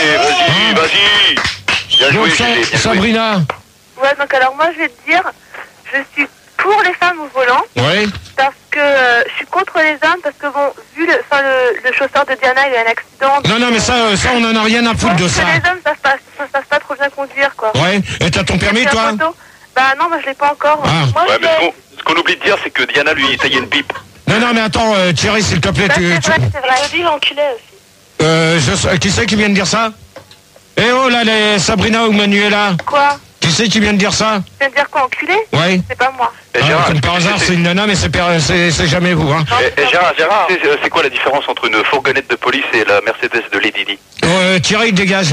Vas-y. Donc Sabrina. Ouais, donc alors moi je vais te dire, je suis pour les femmes au volant. Oui. Parce que je suis contre les hommes, parce que bon, vu le chauffeur de Diana, il a un accident. Non, mais ça on en a rien à foutre de ça. Les hommes savent pas trop bien conduire, quoi. Ouais, et t'as ton permis, toi? Bah non, moi je l'ai pas encore. Moi, ouais, mais ce qu'on oublie de dire, c'est que Diana, lui, il taillait une pipe. Non, mais attends, Thierry, s'il te plaît, c'est vrai. Je dis l'enculé aussi. Qui c'est qui vient de dire ça? Eh oh, là, les Sabrina ou Manuela. Quoi? Qui c'est qui vient de dire ça? Tu viens de dire quoi, enculé? Ouais. C'est pas moi. Comme par hasard, c'est une nana, mais c'est jamais vous, hein. Gérard, c'est quoi la différence entre une fourgonnette de police et la Mercedes de Lady Di? Thierry, dégage.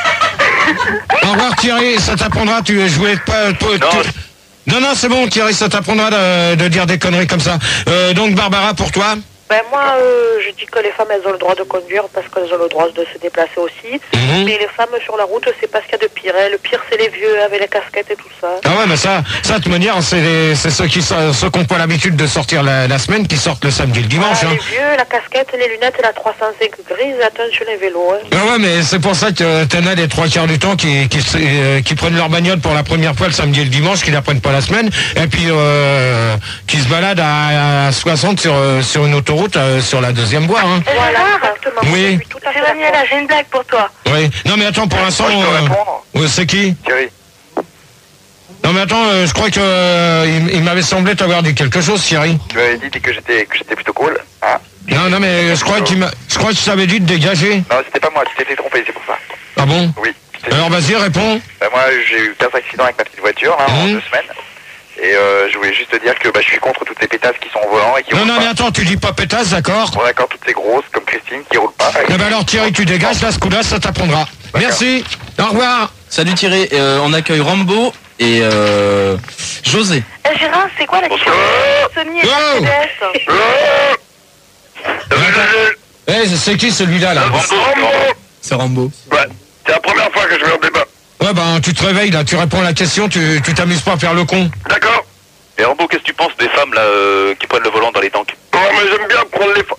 Au revoir, Thierry, ça t'apprendra, je voulais pas... Non, c'est bon, Thierry, ça t'apprendra de dire des conneries comme ça. Donc, Barbara, pour toi? Ben moi, je dis que les femmes, elles ont le droit de conduire parce qu'elles ont le droit de se déplacer aussi. Mais les femmes sur la route, c'est pas ce qu'il y a de pire. Le pire, c'est les vieux avec les casquettes et tout ça. Ah ouais, mais ça de toute manière, c'est ceux qui n'ont pas l'habitude de sortir la semaine, qui sortent le samedi et le dimanche. Les vieux, la casquette, les lunettes et la 305 grise, attention les vélos. Ah ouais, mais c'est pour ça que t'en as les 3/4 du temps qui prennent leur bagnole pour la première fois le samedi et le dimanche, qui la prennent pas la semaine, et puis qui se baladent à 60 sur une autoroute. Sur la deuxième voie, hein. Voilà, exactement. Oui. C'est Daniela, j'ai une blague pour toi. Oui. Non mais attends, pour l'instant, c'est qui? Thierry. Non mais attends, je crois que il m'avait semblé t'avoir dit quelque chose, Thierry. Tu m'avais dit que j'étais plutôt cool, hein? Non mais je crois que tu t'avais dit de dégager. Non, c'était pas moi, tu t'es fait tromper, c'est pour ça. Ah bon? Oui. Alors vas-y, réponds. Moi, j'ai eu 15 accidents avec ma petite voiture, là, en 2 semaines. Et je voulais juste te dire que je suis contre toutes les pétasses qui sont au volant et qui roulent pas. Non, mais attends, tu dis pas pétasse, d'accord? Bon, d'accord, toutes ces grosses, comme Christine, qui roulent pas. Eh ben alors Thierry, tu dégages, là, ce coup-là, ça t'apprendra. Merci, au revoir. Salut Thierry, on accueille Rambo et José. Gérard, c'est quoi la différence entre Sony et Mercedes? C'est qui celui-là, là? C'est Rambo. Ouais, c'est la première fois que je vais en débat. Ouais, tu te réveilles, là, tu réponds à la question, tu t'amuses pas à faire le con. D'accord. Et Rambo, qu'est-ce que tu penses des femmes là qui prennent le volant dans les tanks? Ouais, mais j'aime bien prendre les...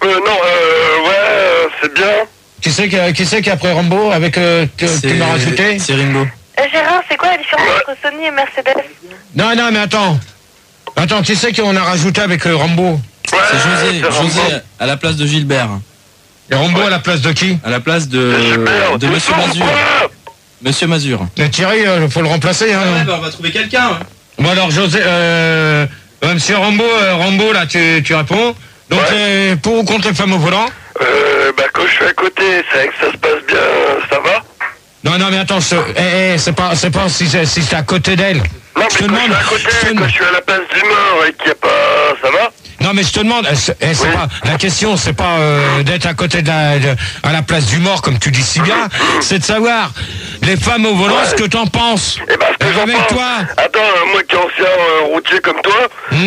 c'est bien. Qui c'est qui a pris Rambo avec tu m'as rajouté? C'est Ringo. Gérard, c'est quoi la différence entre Sony et Mercedes? Non, mais attends. Attends, qui c'est qu'on a rajouté avec Rambo? C'est José à la place de Gilbert. Et Rambo à la place de qui? À la place de Monsieur Mazur. Monsieur Mazur. Et Thierry, faut le remplacer, hein. Ouais, on va trouver quelqu'un. Bon alors José, Monsieur Rambo, là tu réponds. Donc pour ou contre les femmes au volant? Quand je suis à côté, c'est vrai que ça se passe bien, ça va? Non mais attends, c'est pas si c'est à côté d'elle. Non mais quand je suis à côté, quand je suis à la place du mort et qu'il n'y a pas... ça va? Non mais je te demande, pas la question, c'est pas d'être à côté à la place du mort comme tu dis si bien, c'est de savoir les femmes au volant ce que t'en penses. Et avec toi. Attends, moi qui est ancien routier comme toi,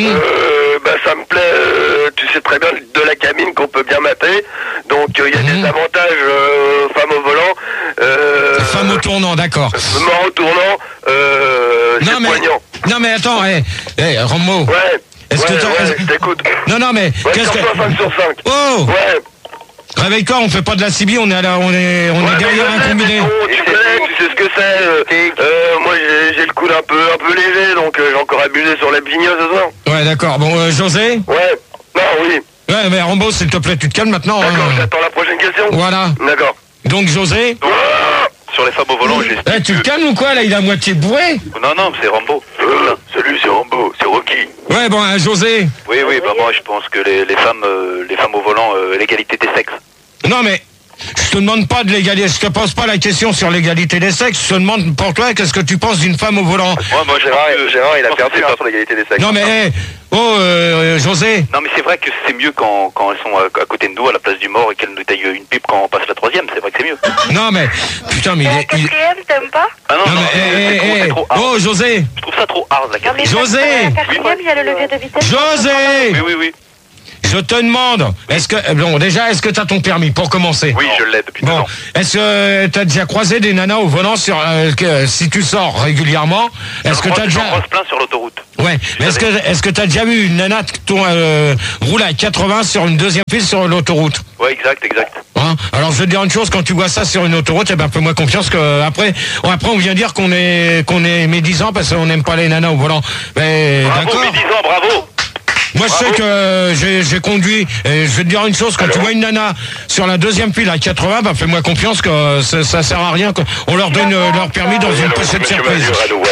ça me plaît, tu sais très bien de la cabine qu'on peut bien mater, donc il y a des avantages femmes au volant. Femmes au tournant, d'accord. Mort au tournant, c'est poignant. Non mais attends, Rambo. Ouais. Est-ce que je t'écoute. Non mais qu'est-ce que 5 sur 5. Oh. Ouais. Réveille-toi, on fait pas de la CB, on est derrière un combiné. Tu sais ce que c'est. Moi j'ai le coude un peu léger, donc j'ai encore abusé sur la vigneuse ce soir. Ouais, d'accord. Bon, José. Ouais. Non, oui. Ouais, mais Rambo, s'il te plaît, tu te calmes maintenant. D'accord, j'attends la prochaine question. Voilà. D'accord. Donc José. Sur les femmes au volant, j'ai... tu te calmes ou quoi, là? Il est à moitié bourré. Non, c'est Rambo. Salut, c'est Rambo, c'est Rocky. Ouais, bon, Oui, moi je pense que les femmes au volant, l'égalité des sexes. Non, mais Je te demande pas de l'égalité, je te pose pas la question sur l'égalité des sexes, je te demande pour toi, qu'est-ce que tu penses d'une femme au volant? Moi, Gérard, il a perdu sur l'égalité des sexes. Non, mais, José. Non, mais c'est vrai que c'est mieux quand elles sont à côté de nous, à la place du mort, et qu'elles nous taillent une pipe quand on passe la 3e, c'est vrai que c'est mieux. Non, mais, putain, mais La 4e, t'aimes pas? Ah non, c'est trop hard. Oh, José. Je trouve ça trop hard, la 4e. José. La 4e, il y a le levier de vitesse. José. Oui. Je te demande, est-ce que t'as ton permis pour commencer? Oui, je l'ai depuis 2 ans. Est-ce que t'as déjà croisé des nanas au volant si tu sors régulièrement? Est-ce que t'as déjà... J'en croise plein sur l'autoroute. Ouais. Mais est-ce que t'as déjà vu une nana roule à 80 sur une deuxième file sur l'autoroute? Ouais, exact. Hein? Alors je vais te dire une chose, quand tu vois ça sur une autoroute, fais-moi confiance que après on vient dire qu'on est médisant parce qu'on n'aime pas les nanas au volant. Mais bravo, médisant, bravo. Moi, je sais que j'ai conduit, et je vais te dire une chose, quand tu vois une nana sur la deuxième file à 80, fais-moi confiance que ça sert à rien, qu'on leur donne leur permis dans une pochette surprise.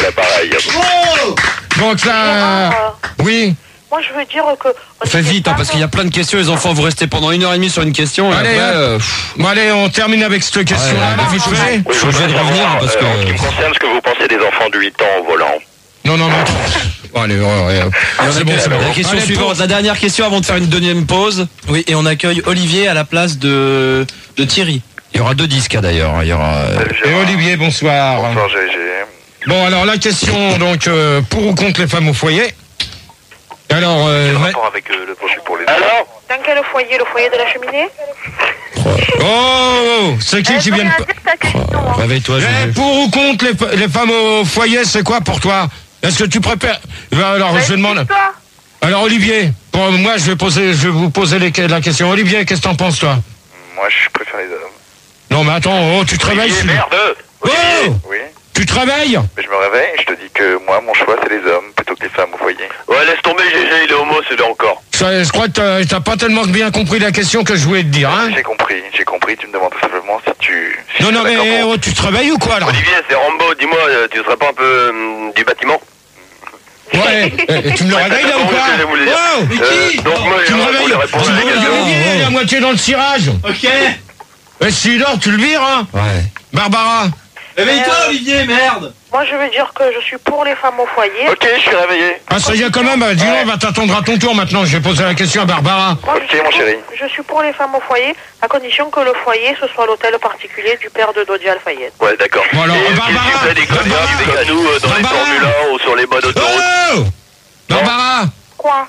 Donc là, oui. Moi, je veux dire que... Fais vite, parce qu'il y a plein de questions, les enfants, vous restez pendant 1h30 sur une question, et allez, après... allez, on termine avec cette question-là. Je suis obligé de revenir, parce que... En ce qui me concerne, ce que vous pensez des enfants de 8 ans au volant? Non, mais attends. Allez, c'est bon. La question suivante, la dernière question avant de faire une deuxième pause. Oui, et on accueille Olivier à la place de Thierry. Il y aura 2 disques d'ailleurs. Il y aura... Et Olivier, bonsoir. Bonsoir, GG. Bon, alors la question, donc, pour ou contre les femmes au foyer? Alors, rapport avec le projet pour les... Alors? Dans quel foyer? Le foyer de la cheminée? Oh, c'est qui vient de... Réveille-toi, pour ou contre les femmes au foyer, c'est quoi pour toi? Est-ce que tu préfères... Alors, je demande... Alors, Olivier, pour moi, je vais vous poser la question. Olivier, qu'est-ce que t'en penses, toi? Moi, je préfère les hommes. Non, mais attends, tu te réveilles... Merde! Oh! Oui. Tu te réveilles? Je me réveille et je te dis que moi, mon choix, c'est les hommes plutôt que les femmes au foyer. Ouais, laisse tomber, GG, il est homo, c'est là encore. Je crois que t'as pas tellement bien compris la question que je voulais te dire, hein? J'ai compris. Tu me demandes tout simplement si tu... Non, mais tu te réveilles ou quoi, là? Olivier, c'est Rambo, dis-moi, tu serais pas un peu du bâtiment? Ouais, tu me le réveilles là ou quoi? Wow! Mais qui? Donc moi, Tu me réveilles, il est à moitié dans le cirage. Ok. Et s'il dort, tu le vires, hein? Ouais. Barbara. Réveille-toi, Olivier, merde. Moi, je veux dire que je suis pour les femmes au foyer. Ok, je suis réveillé. Ah, ça y est quand même, dis on va t'attendre à ton tour maintenant. Je vais poser la question à Barbara. Moi, Ok, mon chéri. Je suis pour les femmes au foyer, à condition que le foyer, ce soit l'hôtel particulier du père de Dodi Al-Fayed. Ouais, d'accord. Bon, alors, Et Barbara, si tu fais des conneries avec nous dans les Formule 1 ou sur les modes autoroute? Oh! Barbara. Quoi?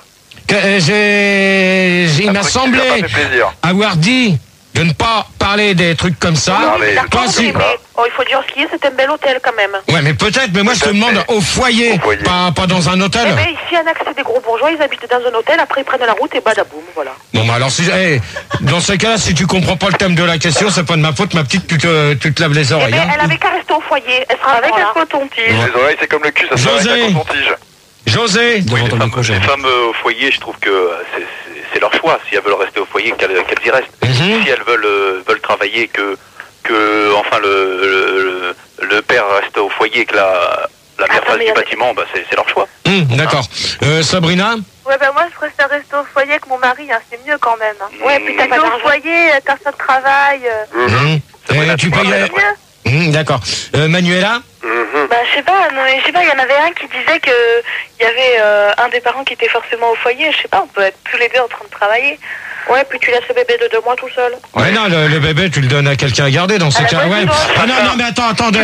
Il m'a semblé avoir dit de ne pas parler des trucs comme ça. Non, mais D'accord, mais il faut dire ce qu'il y a, c'est un bel hôtel quand même. Ouais, mais peut-être, mais moi je te demande au foyer, pas dans un hôtel. Eh bien, ici, il y en a que c'est des gros bourgeois, ils habitent dans un hôtel, après ils prennent la route et badaboum, voilà. Bon, bah alors, dans ces cas-là, si tu comprends pas le thème de la question, c'est pas de ma faute, ma petite, tu te laves les oreilles. Eh bien, Hein. elle avait qu'à rester au foyer, elle sera avec un coton-tige. Les oreilles, c'est comme le cul, ça se fait avec un coton-tige. José. Oui, les femmes au foyer, je trouve que c'est leur choix. Si elles veulent rester au foyer, qu'elles y restent. Si elles veulent travailler, que enfin le père reste au foyer et que la mère fasse du bâtiment, bah c'est leur choix. D'accord. Sabrina? Ouais, ben moi, je préfère rester au foyer que mon mari, hein, c'est mieux quand même. Hein. Ouais, puis t'as pas au d'argent. foyer, personne ne travaille. Tu payes... D'accord. Manuela? Bah, je sais pas, il y en avait un qui disait que il y avait un des parents qui était forcément au foyer, je sais pas, on peut être tous les deux en train de travailler. Ouais, puis tu laisses le bébé de 2 mois tout seul. Ouais, non, le bébé, tu le donnes à quelqu'un à garder dans ces cas. Ouais. Ah non, mais attendez.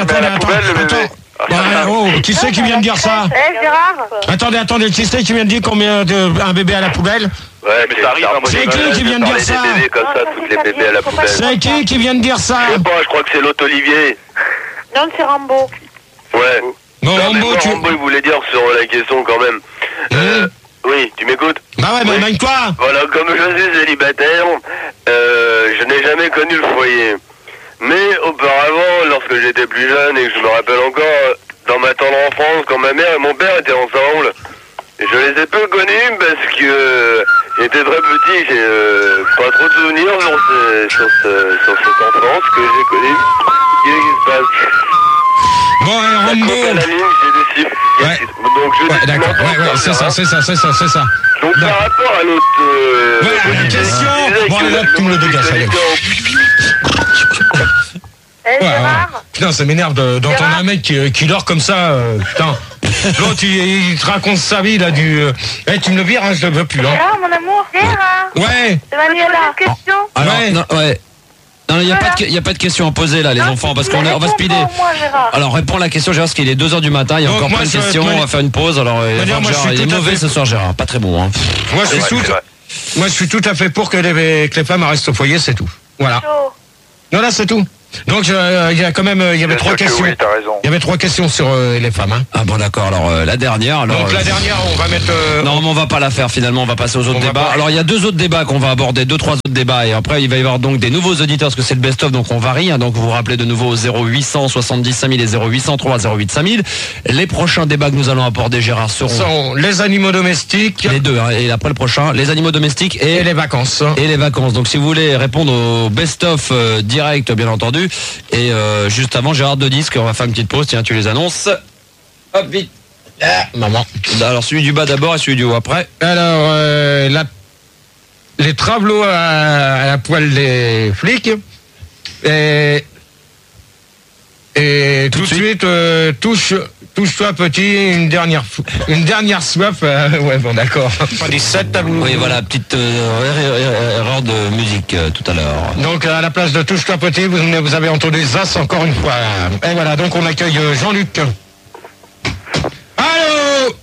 Qui c'est qui vient de dire ça? Gérard? Attendez, qui c'est qui vient de dire qu'on met un bébé à la poubelle? Ouais, mais ça arrive. C'est qui vient de dire ça? Des bébés comme ça, toutes les bébés à la poubelle. C'est qui vient de dire ça? Je sais pas, je crois que c'est l'autre Olivier. Non, c'est Rambo. Ouais. Non, Rambo, il voulait dire sur la question quand même. Oui, tu m'écoutes? Bah ouais, mais éloigne-toi. Voilà, comme je suis célibataire, je n'ai jamais connu le foyer. Mais auparavant, lorsque j'étais plus jeune et que je me rappelle encore, dans ma tendre enfance, quand ma mère et mon père étaient ensemble, je les ai peu connus parce que j'étais très petit, j'ai pas trop de souvenirs sur cette enfance que j'ai connue. Qu'est-ce qui se passe? Bon, Rambo. Ouais. Donc je d'accord, c'est ça. Donc par rapport à l'autre... la question... Bon, allez, hop, tu me le dégages, allez. Gérard. Putain, ça m'énerve d'entendre un mec qui dort comme ça. Putain. L'autre, il te raconte sa vie, là, du... tu me le vires, hein, je le veux plus. Hein. Gérard, mon amour. Gérard. Ouais. C'est Manuela. Une question. Alors, non, ouais. Non, il n'y a pas de questions à poser là, les enfants, parce qu'on va speeder. Alors, réponds à la question, Gérard, parce qu'il est 2h du matin, il y a encore plein de questions, on va faire une pause. Alors, Gérard, il est mauvais ce soir, Gérard, pas très bon. Hein. Moi, je suis tout à fait pour que les femmes restent au foyer, c'est tout. Voilà. Non, là, c'est tout. Donc il y a quand même il y avait 3 questions. Oui, t'as raison. Il y avait 3 questions sur les femmes. Hein. Ah bon d'accord. Alors la dernière. Alors, donc la dernière, on va mettre. Non, mais on va pas la faire finalement. On va passer aux autres débats. Alors il y a 2 autres débats qu'on va aborder, 2-3 autres débats, et après il va y avoir donc des nouveaux auditeurs parce que c'est le best-of, donc on varie. Hein, donc vous vous rappelez de nouveau au 0800 70 5000 et 0803 08 5000. Les prochains débats que nous allons aborder, Gérard, seront les animaux domestiques. Les deux. Hein, et après le prochain, les animaux domestiques et les vacances. Et les vacances. Donc si vous voulez répondre au best-of direct, bien entendu. Et juste avant, Gérard, 2 disques, on va faire une petite pause. Tiens, tu les annonces. Hop, vite. Maman. Alors celui du bas d'abord et celui du haut après. Alors les travelots à la poêle des flics. Et tout de suite, touche-toi petit, une dernière soif. Ouais, bon, d'accord. Pas des 7 à vous. Oui, voilà, petite erreur de musique tout à l'heure. Donc, à la place de touche-toi petit, vous avez entendu Zas encore une fois. Et voilà, donc on accueille Jean-Luc. Allô?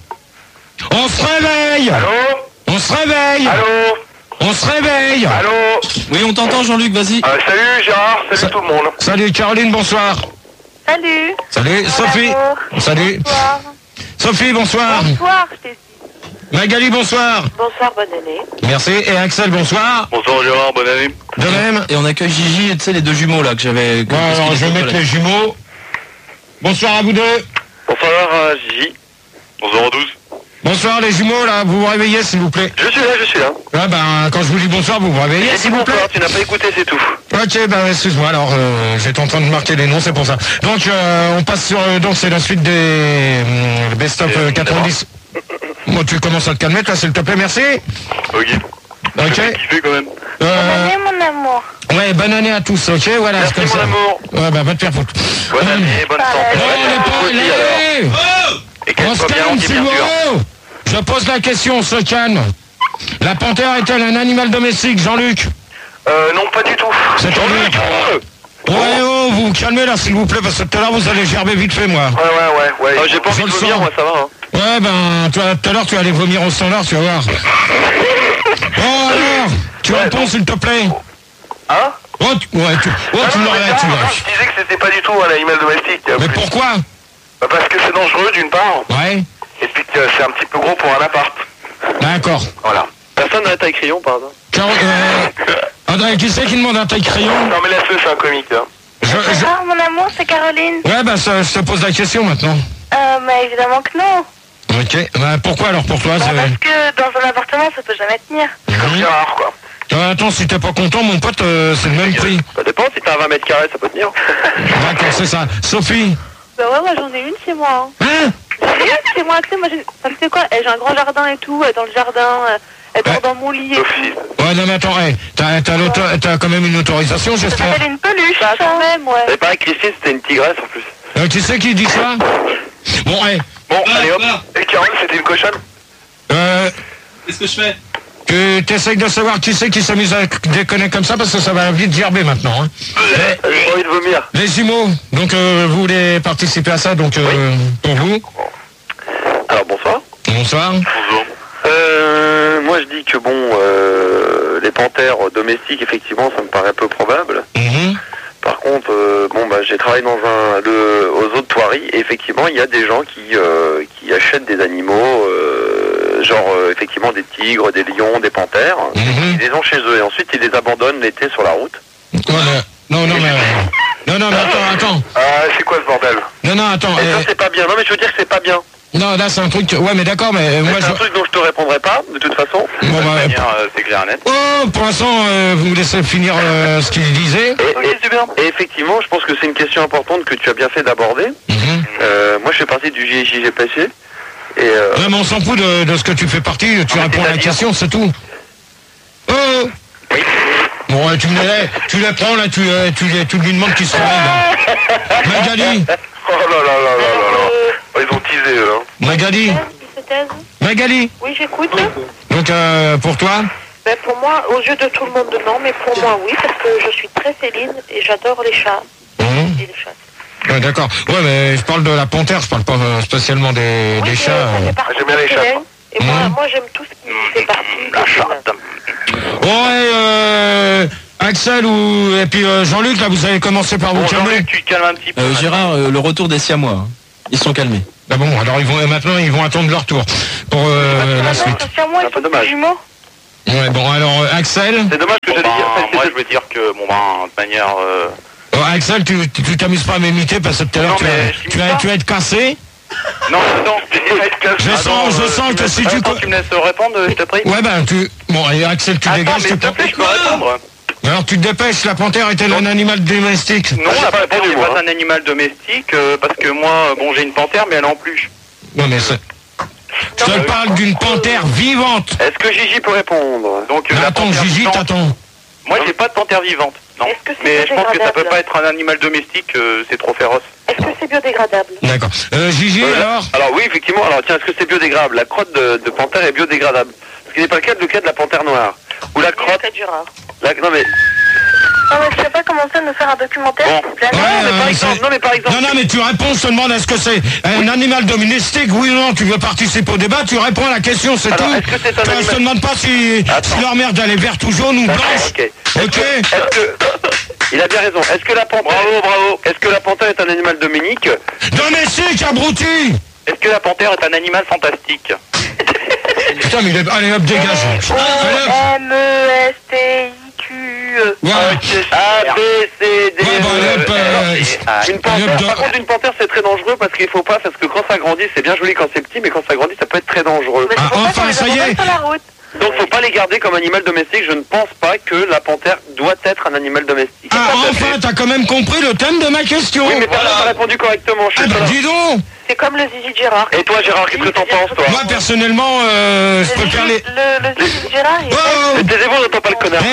On se réveille! Allô? On se réveille! Allô? On se réveille! Allô? Oui, on t'entend, Jean-Luc, vas-y. Salut Gérard, salut tout le monde. Salut Caroline, bonsoir. Salut. Salut Sophie. Salut. Bonsoir. Sophie, bonsoir. Bonsoir, je t'ai dit. Magali, bonsoir. Bonsoir, bonne année. Merci. Et Axel, bonsoir. Bonsoir Gérard, bonne année. De même. Et on accueille Gigi, tu sais, les 2 jumeaux là que j'avais. Bon, alors, je vais mettre les jumeaux. Bonsoir à vous deux. Bonsoir Gigi. Bonsoir à tous. Bonsoir les jumeaux, là, vous vous réveillez s'il vous plaît. Je suis là. Ah ben, quand je vous dis bonsoir, vous vous réveillez s'il vous plaît. Tu n'as pas écouté, c'est tout. Ok, ben excuse-moi, alors j'étais en train de marquer les noms, c'est pour ça. Donc on passe sur, donc c'est la suite des Best of 90. Bon, tu commences à te calmer, là, s'il te plaît, merci. Ok. Kiffé quand même. Bonne année, mon amour. Ouais, bonne année à tous, ok, voilà. Merci comme mon ça. amour. Ouais, ben va te faire foutre. Bonne année, bonne santé. Et qu'elle On se soit bien calme, remplie, s'il bien vous sûr. plaît. Je pose la question, on se calme. La panthère est-elle un animal domestique, Jean-Luc? Non, pas du tout. C'est-à-dire Ouais, oh, vous vous calmez là, s'il vous plaît, parce que tout à l'heure, vous allez gerber vite fait, moi. Ouais. J'ai pas envie de vomir, moi, ça va. Hein. Ouais, ben, tout à l'heure, tu vas aller vomir au standard, tu vas voir. Oh, alors, tu réponds, s'il te plaît. Hein? Tu l'aurais, tu vois. Je disais que c'était pas du tout un animal domestique. Mais pourquoi? Parce que c'est dangereux, d'une part. Ouais. Et puis que c'est un petit peu gros pour un appart. D'accord. Voilà. Personne n'a la taille crayon, par exemple. André, qui c'est qui demande un taille crayon? Non, mais laisse-le, c'est un comique. Hein. Bonsoir, mon amour, c'est Caroline. Ouais, bah, je te pose la question maintenant. Mais évidemment que non. Ok. Bah, pourquoi alors pour toi? Parce que dans un appartement, ça peut jamais tenir. C'est comme Gérard, quoi. Attends, si t'es pas content, mon pote, c'est le même prix. Ça dépend, si t'as 20 mètres carrés, ça peut tenir. D'accord, c'est ça. Sophie? Bah ouais, moi j'en ai une chez moi. Hein? J'en ai une chez moi, tu sais, moi, ça me fait quoi? J'ai un grand jardin et tout, dans le jardin, elle dort dans mon lit et tout. Ouais, non, mais attends, t'as quand même une autorisation, Ça j'espère. s'appelle une peluche. Bah quand même, ouais. C'est pas Christine, c'était une tigresse en plus. Qui c'est qui dit ça? Bon, Bon, allez hop. Et Carole, c'était une cochonne? Qu'est-ce que je fais? Que t'essayes de savoir qui c'est qui s'amuse à déconner comme ça, parce que ça va vite gerber maintenant. Hein. J'ai pas envie de vomir. Les jumeaux, donc vous voulez participer à ça, donc pour vous. Alors bonsoir. Bonsoir. Bonjour. Moi je dis que bon, les panthères domestiques, effectivement, ça me paraît peu probable. Par contre, j'ai travaillé dans aux eaux de Thoiry, et effectivement, il y a des gens qui achètent des animaux, effectivement des tigres, des lions, des panthères, ils les ont chez eux, et ensuite ils les abandonnent l'été sur la route. Non, mais attends. C'est quoi ce bordel? Non, attends. Et ça, c'est pas bien. Non, mais je veux dire que c'est pas bien. Non, là, c'est un truc... Ouais, mais d'accord, mais moi... C'est un truc dont je te répondrai pas, de toute façon. Bon, c'est clair et net. Oh, pour l'instant, vous me laissez finir ce qu'il disait. Et effectivement, je pense que c'est une question importante que tu as bien fait d'aborder. Moi, je fais partie du JGPC. Non, mais on s'en fout de ce que tu fais partie. Tu réponds à la question, c'est tout. Oh. Oui. Bon, Bon, tu les prends, là, tu lui demandes qu'il se réveille, là. Magali. Oh là là là là là. Ils ont teasé, eux. Magali. Magali. Oui, j'écoute. Donc, pour toi? Ben, pour moi, aux yeux de tout le monde, non, mais pour moi, oui, parce que je suis très féline et j'adore les chats. Et les chats. D'accord. Ouais, mais je parle de la panthère, je parle pas spécialement des chats. J'aime bien les chats. Et moi, j'aime tout ce qui fait partie. La chatte. Ouais, Axel et puis Jean-Luc, là, vous avez commencé par vous calmer. Jean-Luc, tu te calmes un petit peu. Gérard, le retour des Siamois. Ils sont calmés. Ah bon, alors maintenant ils vont attendre leur tour pour la suite. C'est moi, ils sont des jumeaux. Ouais, bon, alors Axel. C'est dommage que j'allais dire. Moi, je veux dire que, bon, ben, de manière... Axel, tu t'amuses pas à m'imiter parce que tout à l'heure tu vas être cassé. Non, attends. Je sens que si tu me laisses répondre, je te prie. Ouais, ben, Bon, et Axel, tu dégages. Attends, mais s'il te plaît, je peux répondre. Alors, tu te dépêches, la panthère est-elle un animal domestique? Non, la panthère n'est pas un animal domestique, parce que moi, bon, j'ai une panthère, mais elle est en peluche. Non, mais c'est... Je te parle d'une panthère vivante. Est-ce que Gigi peut répondre? Donc, attends, Gigi, t'attends. Moi, j'ai pas de panthère vivante. Non. Mais je pense que ça peut pas être un animal domestique, c'est trop féroce. Est-ce que c'est biodégradable? D'accord. Gigi, alors? Alors oui, effectivement. Alors tiens, est-ce que c'est biodégradable? La crotte de panthère est biodégradable. Ce qui n'est pas le cas de la panthère noire. Ou la crotte... Non mais... Non, mais tu vas pas commencer à nous faire un documentaire, s'il te plaît? Non, mais tu réponds, je te demande est-ce que c'est un animal domestique, oui ou non, tu veux participer au débat, tu réponds à la question, c'est tout. Est-ce que c'est un animal... Je te demande pas si leur merde elle est verte ou jaune ou blanche. Ok. Il a bien raison. Est-ce que la panthère... Bravo. Est-ce que la panthère est un animal dominique? Domestique, abruti. Est-ce que la panthère est un animal fantastique? Putain, mais allez hop, dégage. M-E-S-T-I-Q-E. A, B, C, D, Une panthère, par contre, une panthère, c'est très dangereux parce qu'il faut pas, parce que quand ça grandit, c'est bien joli quand c'est petit, mais quand ça grandit, ça peut être très dangereux. Enfin, ça y est. Donc, faut pas les garder comme animal domestique. Je ne pense pas que la panthère doit être un animal domestique. Ah, enfin, t'as quand même compris le thème de ma question. Oui, mais personne n'a répondu correctement. Dis donc. C'est comme le zizi de Gérard. Et toi, Gérard, qu'est-ce que t'en penses, toi? Moi, personnellement, je préfère les... Le zizi de Gérard, Mais taisez-vous, on n'entend pas le connard.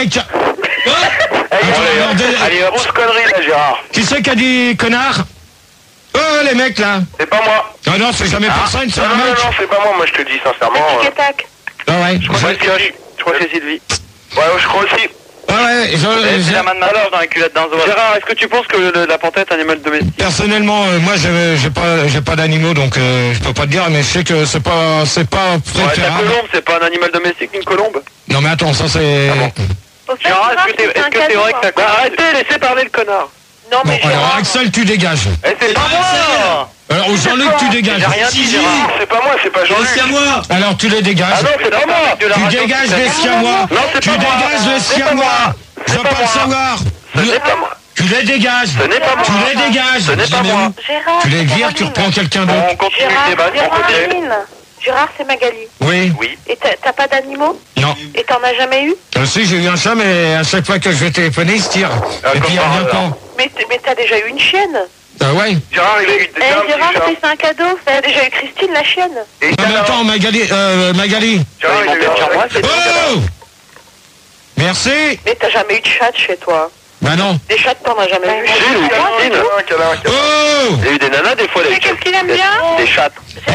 Allez, grosse connerie, là, Gérard. Qui c'est qui a dit connard? Les mecs, là. C'est pas moi. Ah non, c'est jamais personne, c'est un mec. Non, c'est pas moi, je te le dis sincèrement. Ah ouais. Je crois que c'est Sylvie. Ouais, je crois aussi. Ouais, c'est la main de ma dans la culotte d'un zoo. Gérard, est-ce que tu penses que la panthère est un animal domestique? Personnellement, moi, j'ai pas d'animaux, donc je peux pas te dire, mais je sais que c'est pas préférable. Ouais, la colombe, c'est pas un animal domestique, une colombe? Non, mais attends, ça c'est... Gérard, est-ce que c'est vrai que t'as... Arrêtez, laissez parler le connard. Non, mais alors, Axel, tu dégages. C'est pas moi. Alors, Jean-Luc, tu dégages. J'ai rien dit, Gérard. C'est pas moi, c'est pas Jean-Luc. C'est à moi. Alors, tu les dégages. Ah non, c'est pas moi. Tu dégages les siamois. Tu dégages les siamois. Je veux pas le savoir. Ce n'est pas moi. Tu les dégages. Ce n'est pas moi. Tu les dégages. Ce n'est pas moi. Gérard, Tu les vires, tu reprends quelqu'un d'autre. On continue le débat, on continue. Gérard, c'est Magali. Oui. Et t'as pas d'animaux? Non. Et t'en as jamais eu? Si, j'ai eu un chat, mais à chaque fois que je vais téléphoner, il se tire. Et puis il revient quand? Mais t'as déjà eu une chienne? Ah ouais. Gérard, il a eu déjà un petit Gérard, chat. c'est un cadeau. T'as déjà eu Christine, la chienne. Non, mais attends, Magali. Gérard, il a eu un moi, c'est Oh! Merci. Mais t'as jamais eu de chat chez toi? Bah non. Des chats, t'en as jamais eu? Christine. Oh! Il y a eu des nanas, des fois, Mais qu'est-ce qu'il aime bien? des chattes.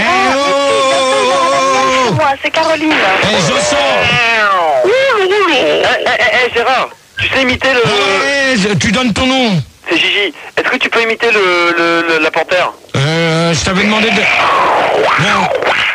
Moi, c'est Caroline. Je sens. Gérard, tu sais imiter le... Tu donnes ton nom. C'est Gigi. Est-ce que tu peux imiter la panthère? Je t'avais demandé de... Non.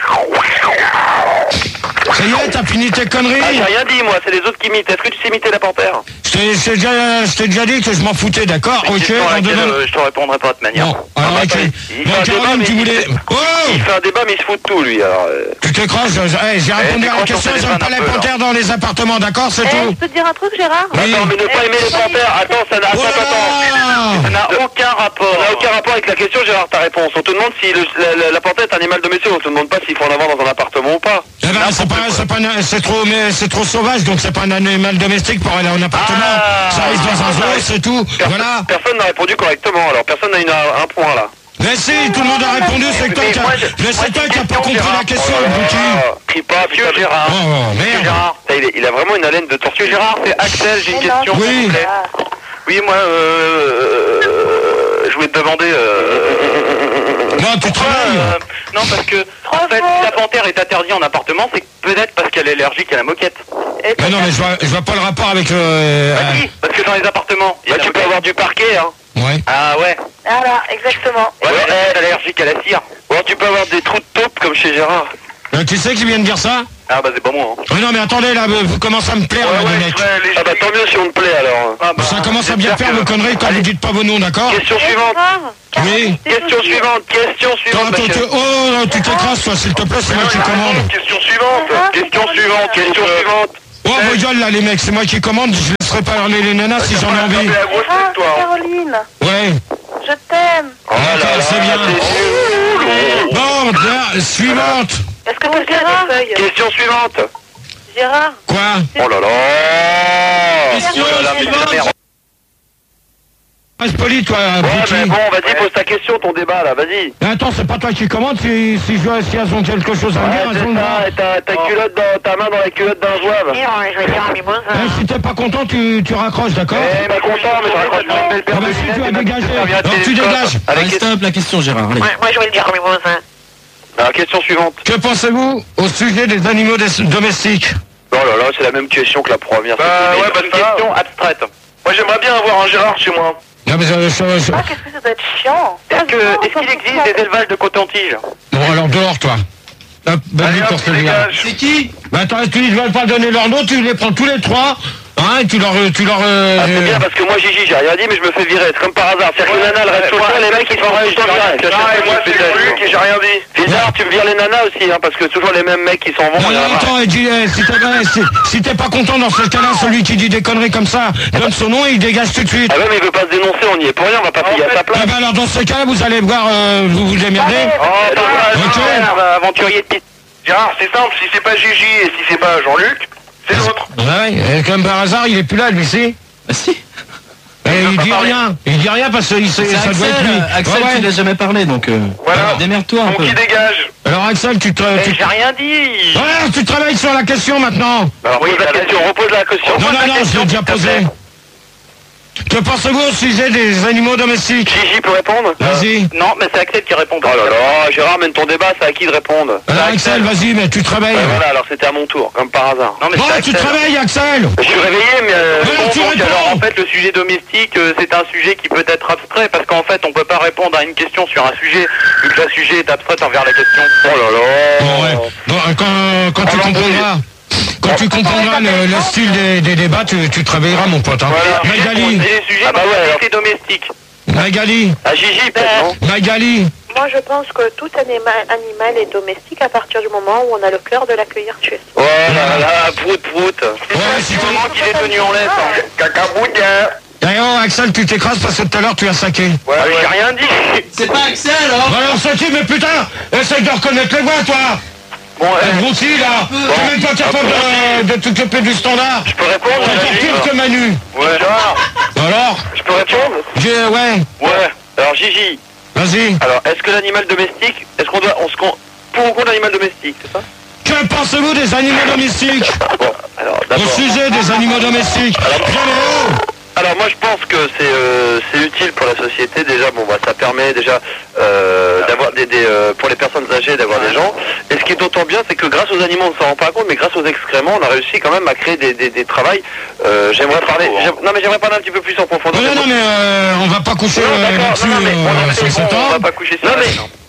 Ça y est, t'as fini tes conneries. J'ai rien dit, moi, c'est les autres qui imitent. Est-ce que tu sais imiter la panthère? Je t'ai déjà dit que je m'en foutais, d'accord? Ok, je te répondrai pas de manière. Non, alors ok. Bon, Caroline, tu voulais... Oh! Il fait un débat, mais il se fout de tout, lui, alors... Tu t'écroches, j'ai répondu à la question, j'aime pas les panthères dans les appartements, d'accord? C'est tout. Je peux te dire un truc, Gérard? Attends, mais ne pas aimer les panthères, attends, ça n'a aucun rapport. Ça n'a aucun rapport avec la question, Gérard, ta réponse. On te demande si la panthère est un animal domestique, on te demande pas s'il faut en avoir dans un appartement ou pas. Eh ben, c'est trop sauvage, donc c'est pas un animal domestique pour aller en appartement. Ça reste dans un zoo, c'est tout. Voilà. Personne n'a répondu correctement, alors personne n'a un point là. Mais si, tout le monde a répondu, c'est toi qui n'as pas compris la question, Bouki. crie pas. Monsieur Gérard. Oh, Monsieur merde. Gérard, il a vraiment une haleine de tortue. Monsieur Gérard, c'est Axel, j'ai une question. Oui. s'il vous plaît. Oui, moi, je voulais te demander... Non, tu travailles. Non, parce que, en fait, si la panthère est interdite en appartement, c'est peut-être parce qu'elle est allergique à la moquette. Mais non, mais je vois pas le rapport avec le... Bah si, parce que dans les appartements, il y a Bah, la tu peux moquette. avoir du parquet, hein. Ouais. Ah ouais. Voilà, exactement. Ouais, mais elle est allergique à la cire. Ou alors tu peux avoir des trous de taupe comme chez Gérard. Tu sais qui vient de dire ça? Ah bah c'est pas moi. Hein. Oui, non, mais attendez, là, vous commencez à me plaire, là, les mecs. Ah bah tant mieux si on te plaît alors. Ah, bah, Ça commence à bien faire vos conneries quand vous dites pas vos noms, d'accord? Question suivante. Oui. Question suivante. Question suivante. Attends, monsieur. oh, tu t'écrases, toi, s'il te plaît, c'est moi qui commande. Question suivante. Question suivante. Question suivante. Oh, vos gueules, là, les mecs, c'est moi qui commande, je laisserai pas parler les nanas si j'en ai envie. La grosse tête, toi. Caroline, Ouais. je t'aime. D'accord, c'est bien. Bon, là, suivante. Est-ce que tu Gérard Question suivante. Gérard, Quoi? Oh là là. Question Oh là là, mais c'est la merde. Reste poli, toi, Ouais, Brutti. mais bon, vas-y, pose ta question, ton débat là, vas-y. Mais attends, c'est pas toi qui commande, si elles ont quelque chose à me dire, elles ont le droit. c'est ça, et ta culotte dans ta main dans la culotte d'un zouave. Je vais dire un mimosa. Si t'es pas content, tu raccroches, d'accord? Eh, pas content, mais je raccroche pas une belle paire Ah bah de si, tu lunettes vas et ma dégager. petite serviette Alors tu télescope. dégages. Avec Allez, stop la question, Gérard. Allez. Moi je vais le dire un mimosa. Alors, question suivante. Que pensez-vous au sujet des animaux domestiques? Oh là là, c'est la même question que la première. Bah ouais, bah une question abstraite. Moi, j'aimerais bien avoir un Gérard chez moi. Non, mais qu'est-ce que ça doit être chiant. Est-ce qu'il existe des élevages de coton-tige? Bon, alors dehors, toi. Hop, bonne nuit pour celui-là. C'est qui? Bah attends, tu ne vas pas donner leur nom, tu les prends tous les trois, hein, et tu leur... Ah, c'est bien parce que moi, Gigi, j'ai rien dit, mais je me fais virer. C'est comme par hasard. C'est-à-dire que les nanas, elles restent tout le temps, les mecs, ils sont tout le temps virés. Moi, c'est Luc et j'ai rien dit. Bizarre, tu me vires les nanas aussi, hein, parce que toujours les mêmes mecs qui s'en vont. Non, il y en a non, marre. attends, si t'es pas content dans ce cas-là, celui qui dit des conneries comme ça, donne son nom et il dégage tout de suite. Ah ouais, mais il veut pas se dénoncer, on y est pour rien, on va pas payer à sa place. Ah bah alors dans ce cas-là, vous allez voir, vous vous démerdez. Oh, Ok. Aventurier de piste. Gérard, c'est simple, si c'est pas Gigi et si c'est pas Jean-Luc, c'est l'autre. Ouais, comme par hasard, il est plus là, lui, si. Bah si. Il dit rien parce que ça C'est doit être lui. Axel, Ouais, ouais. tu l'as jamais parlé, donc Voilà. démerde-toi un Donc peu. qui dégage. Alors Axel, tu J'ai rien dit. Ouais, tu travailles sur la question maintenant. Alors, pose la question, repose la question. Non, je l'ai déjà posé. Que pensez-vous au sujet des animaux domestiques? Gigi peut répondre? Vas-y. Non, mais c'est Axel qui répond. Oh là là, Gérard, mène ton débat, c'est à qui de répondre? Alors Axel, vas-y, mais tu travailles. Voilà, alors c'était à mon tour, comme par hasard. Non, mais Bon, c'est tu Axel. travailles, Axel. Je suis réveillé, mais... Ouais, tu Donc, réponds. alors en fait le sujet domestique c'est un sujet qui peut être abstrait parce qu'en fait on peut pas répondre à une question sur un sujet vu que le sujet est abstrait envers la question. Oh là là. Bon, ouais. Bon, quand tu comprendras... Quand tu comprendras le style des débats, tu travailleras, mon pote. Hein. Voilà. Magali, C'est les sujets Ah bah ouais, domestiques et domestiques. Magali, À Gigi, peut-être, non? Magali. Moi, je pense que tout animal est domestique à partir du moment où on a le cœur de l'accueillir chez soi. Oh là là, prout. Ouais, si Du moment qu'il est tenu en laisse. hein. Cacaboudin. Eh oh, Axel, tu t'écrases parce que tout à l'heure, tu as saqué. Ouais, Ah, mais j'ai rien dit. C'est pas Axel, alors. Bon, alors, saqué, mais putain, essaye de reconnaître les voix, toi. Bon, Brouti, là. T'es même pas capable de t'occuper du standard. je peux répondre? T'es encore Gigi pire que Manu. Ouais. Gérard, Alors, je peux répondre? ouais, Ouais. Alors Gigi, vas-y. alors est-ce que l'animal domestique, est-ce qu'on doit, pour ou contre l'animal domestique, c'est ça? Que pensez-vous des animaux domestiques? Bon, alors Au d'abord. sujet des animaux domestiques. Bien, mais oh. Alors moi je pense que c'est utile pour la société déjà. Bon bah ça permet déjà d'avoir pour les personnes âgées d'avoir des gens. Et ce qui est d'autant bien c'est que grâce aux animaux on ne s'en rend pas compte, mais grâce aux excréments on a réussi quand même à créer des travails. J'aimerais parler. Non mais j'aimerais parler un petit peu plus en profondeur. Non, mais on va pas coucher Non, d'accord, là-dessus non, mais on a fait, sans bon, on va temps. pas coucher sur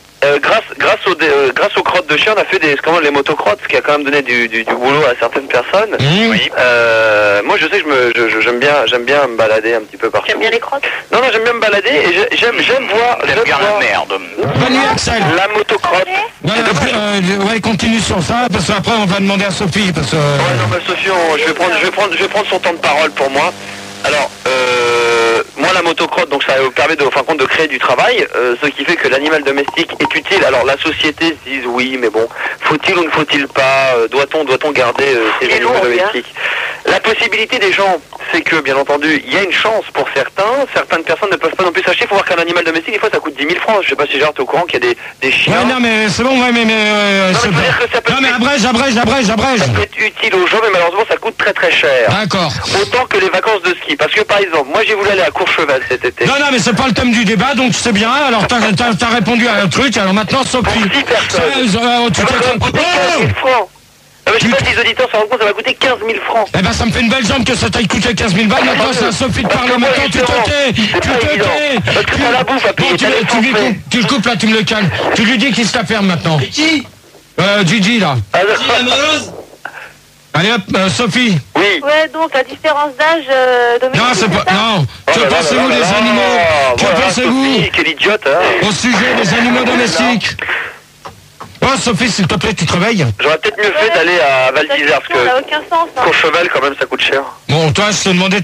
grâce aux crottes de chien, on a fait comment les motocrottes, ce qui a quand même donné du boulot à certaines personnes. Oui. Moi, je sais que j'aime bien me balader un petit peu partout. J'aime bien les crottes. Non, j'aime bien me balader et j'aime voir. J'aime bien la merde. Bonne nuit, Axel. La motocrotte. Ouais, continue sur ça, parce qu'après on va demander à Sophie, parce que... Ouais, non, bah, Sophie, je vais prendre son temps de parole pour moi. Alors, moi la motocrotte, donc ça permet de, en fin de compte, de créer du travail, ce qui fait que l'animal domestique est utile. Alors la société se dit oui, mais bon, faut-il ou ne faut-il pas, doit-on garder ces animaux domestiques? La possibilité des gens, c'est que, bien entendu, il y a une chance pour certains. Certaines personnes ne peuvent pas non plus s'acheter. Il faut voir qu'un animal domestique, des fois, ça coûte 10 000 francs. Je sais pas si Gérard t'es au courant qu'il y a des chiens. Ouais, non, mais c'est bon, ouais, mais non, mais dire que ça peut abrège. Ça peut être utile aux gens, mais malheureusement, ça coûte très très cher. D'accord. Autant que les vacances de ski. Parce que, par exemple, moi, j'ai voulu aller à Courchevel cet été. Non, mais c'est pas le thème du débat, donc c'est bien. Alors, t'as répondu à un truc, alors maintenant, Sophie. Pour 6 personnes. Ça va coûter 15 000 francs. Je sais pas si les auditeurs se rendent compte, ça va coûter 15 000 francs. Eh ben ça me fait une belle jambe que ça t'aille coûté 15 000 balles. Maintenant c'est à Sophie de parler. Maintenant tu te tais. Parce que t'as la bouffe à payer. Tu le coupes là, tu me le calmes. Tu lui dis qu'il se la ferme maintenant. Et qui Gigi là. Gigi amoureuse. Allez hop, Sophie. Oui. Ouais, donc la différence d'âge domestique. Non, c'est pas. Non. Que pensez-vous des animaux? Que pensez-vous? Quel idiote, hein. Au sujet des animaux domestiques. Oh Sophie, s'il te plaît, tu te réveilles. J'aurais peut-être mieux fait d'aller à Val d'Isère parce Ça n'a aucun sens. Courchevel quand même ça coûte cher. Bon, toi je te demandais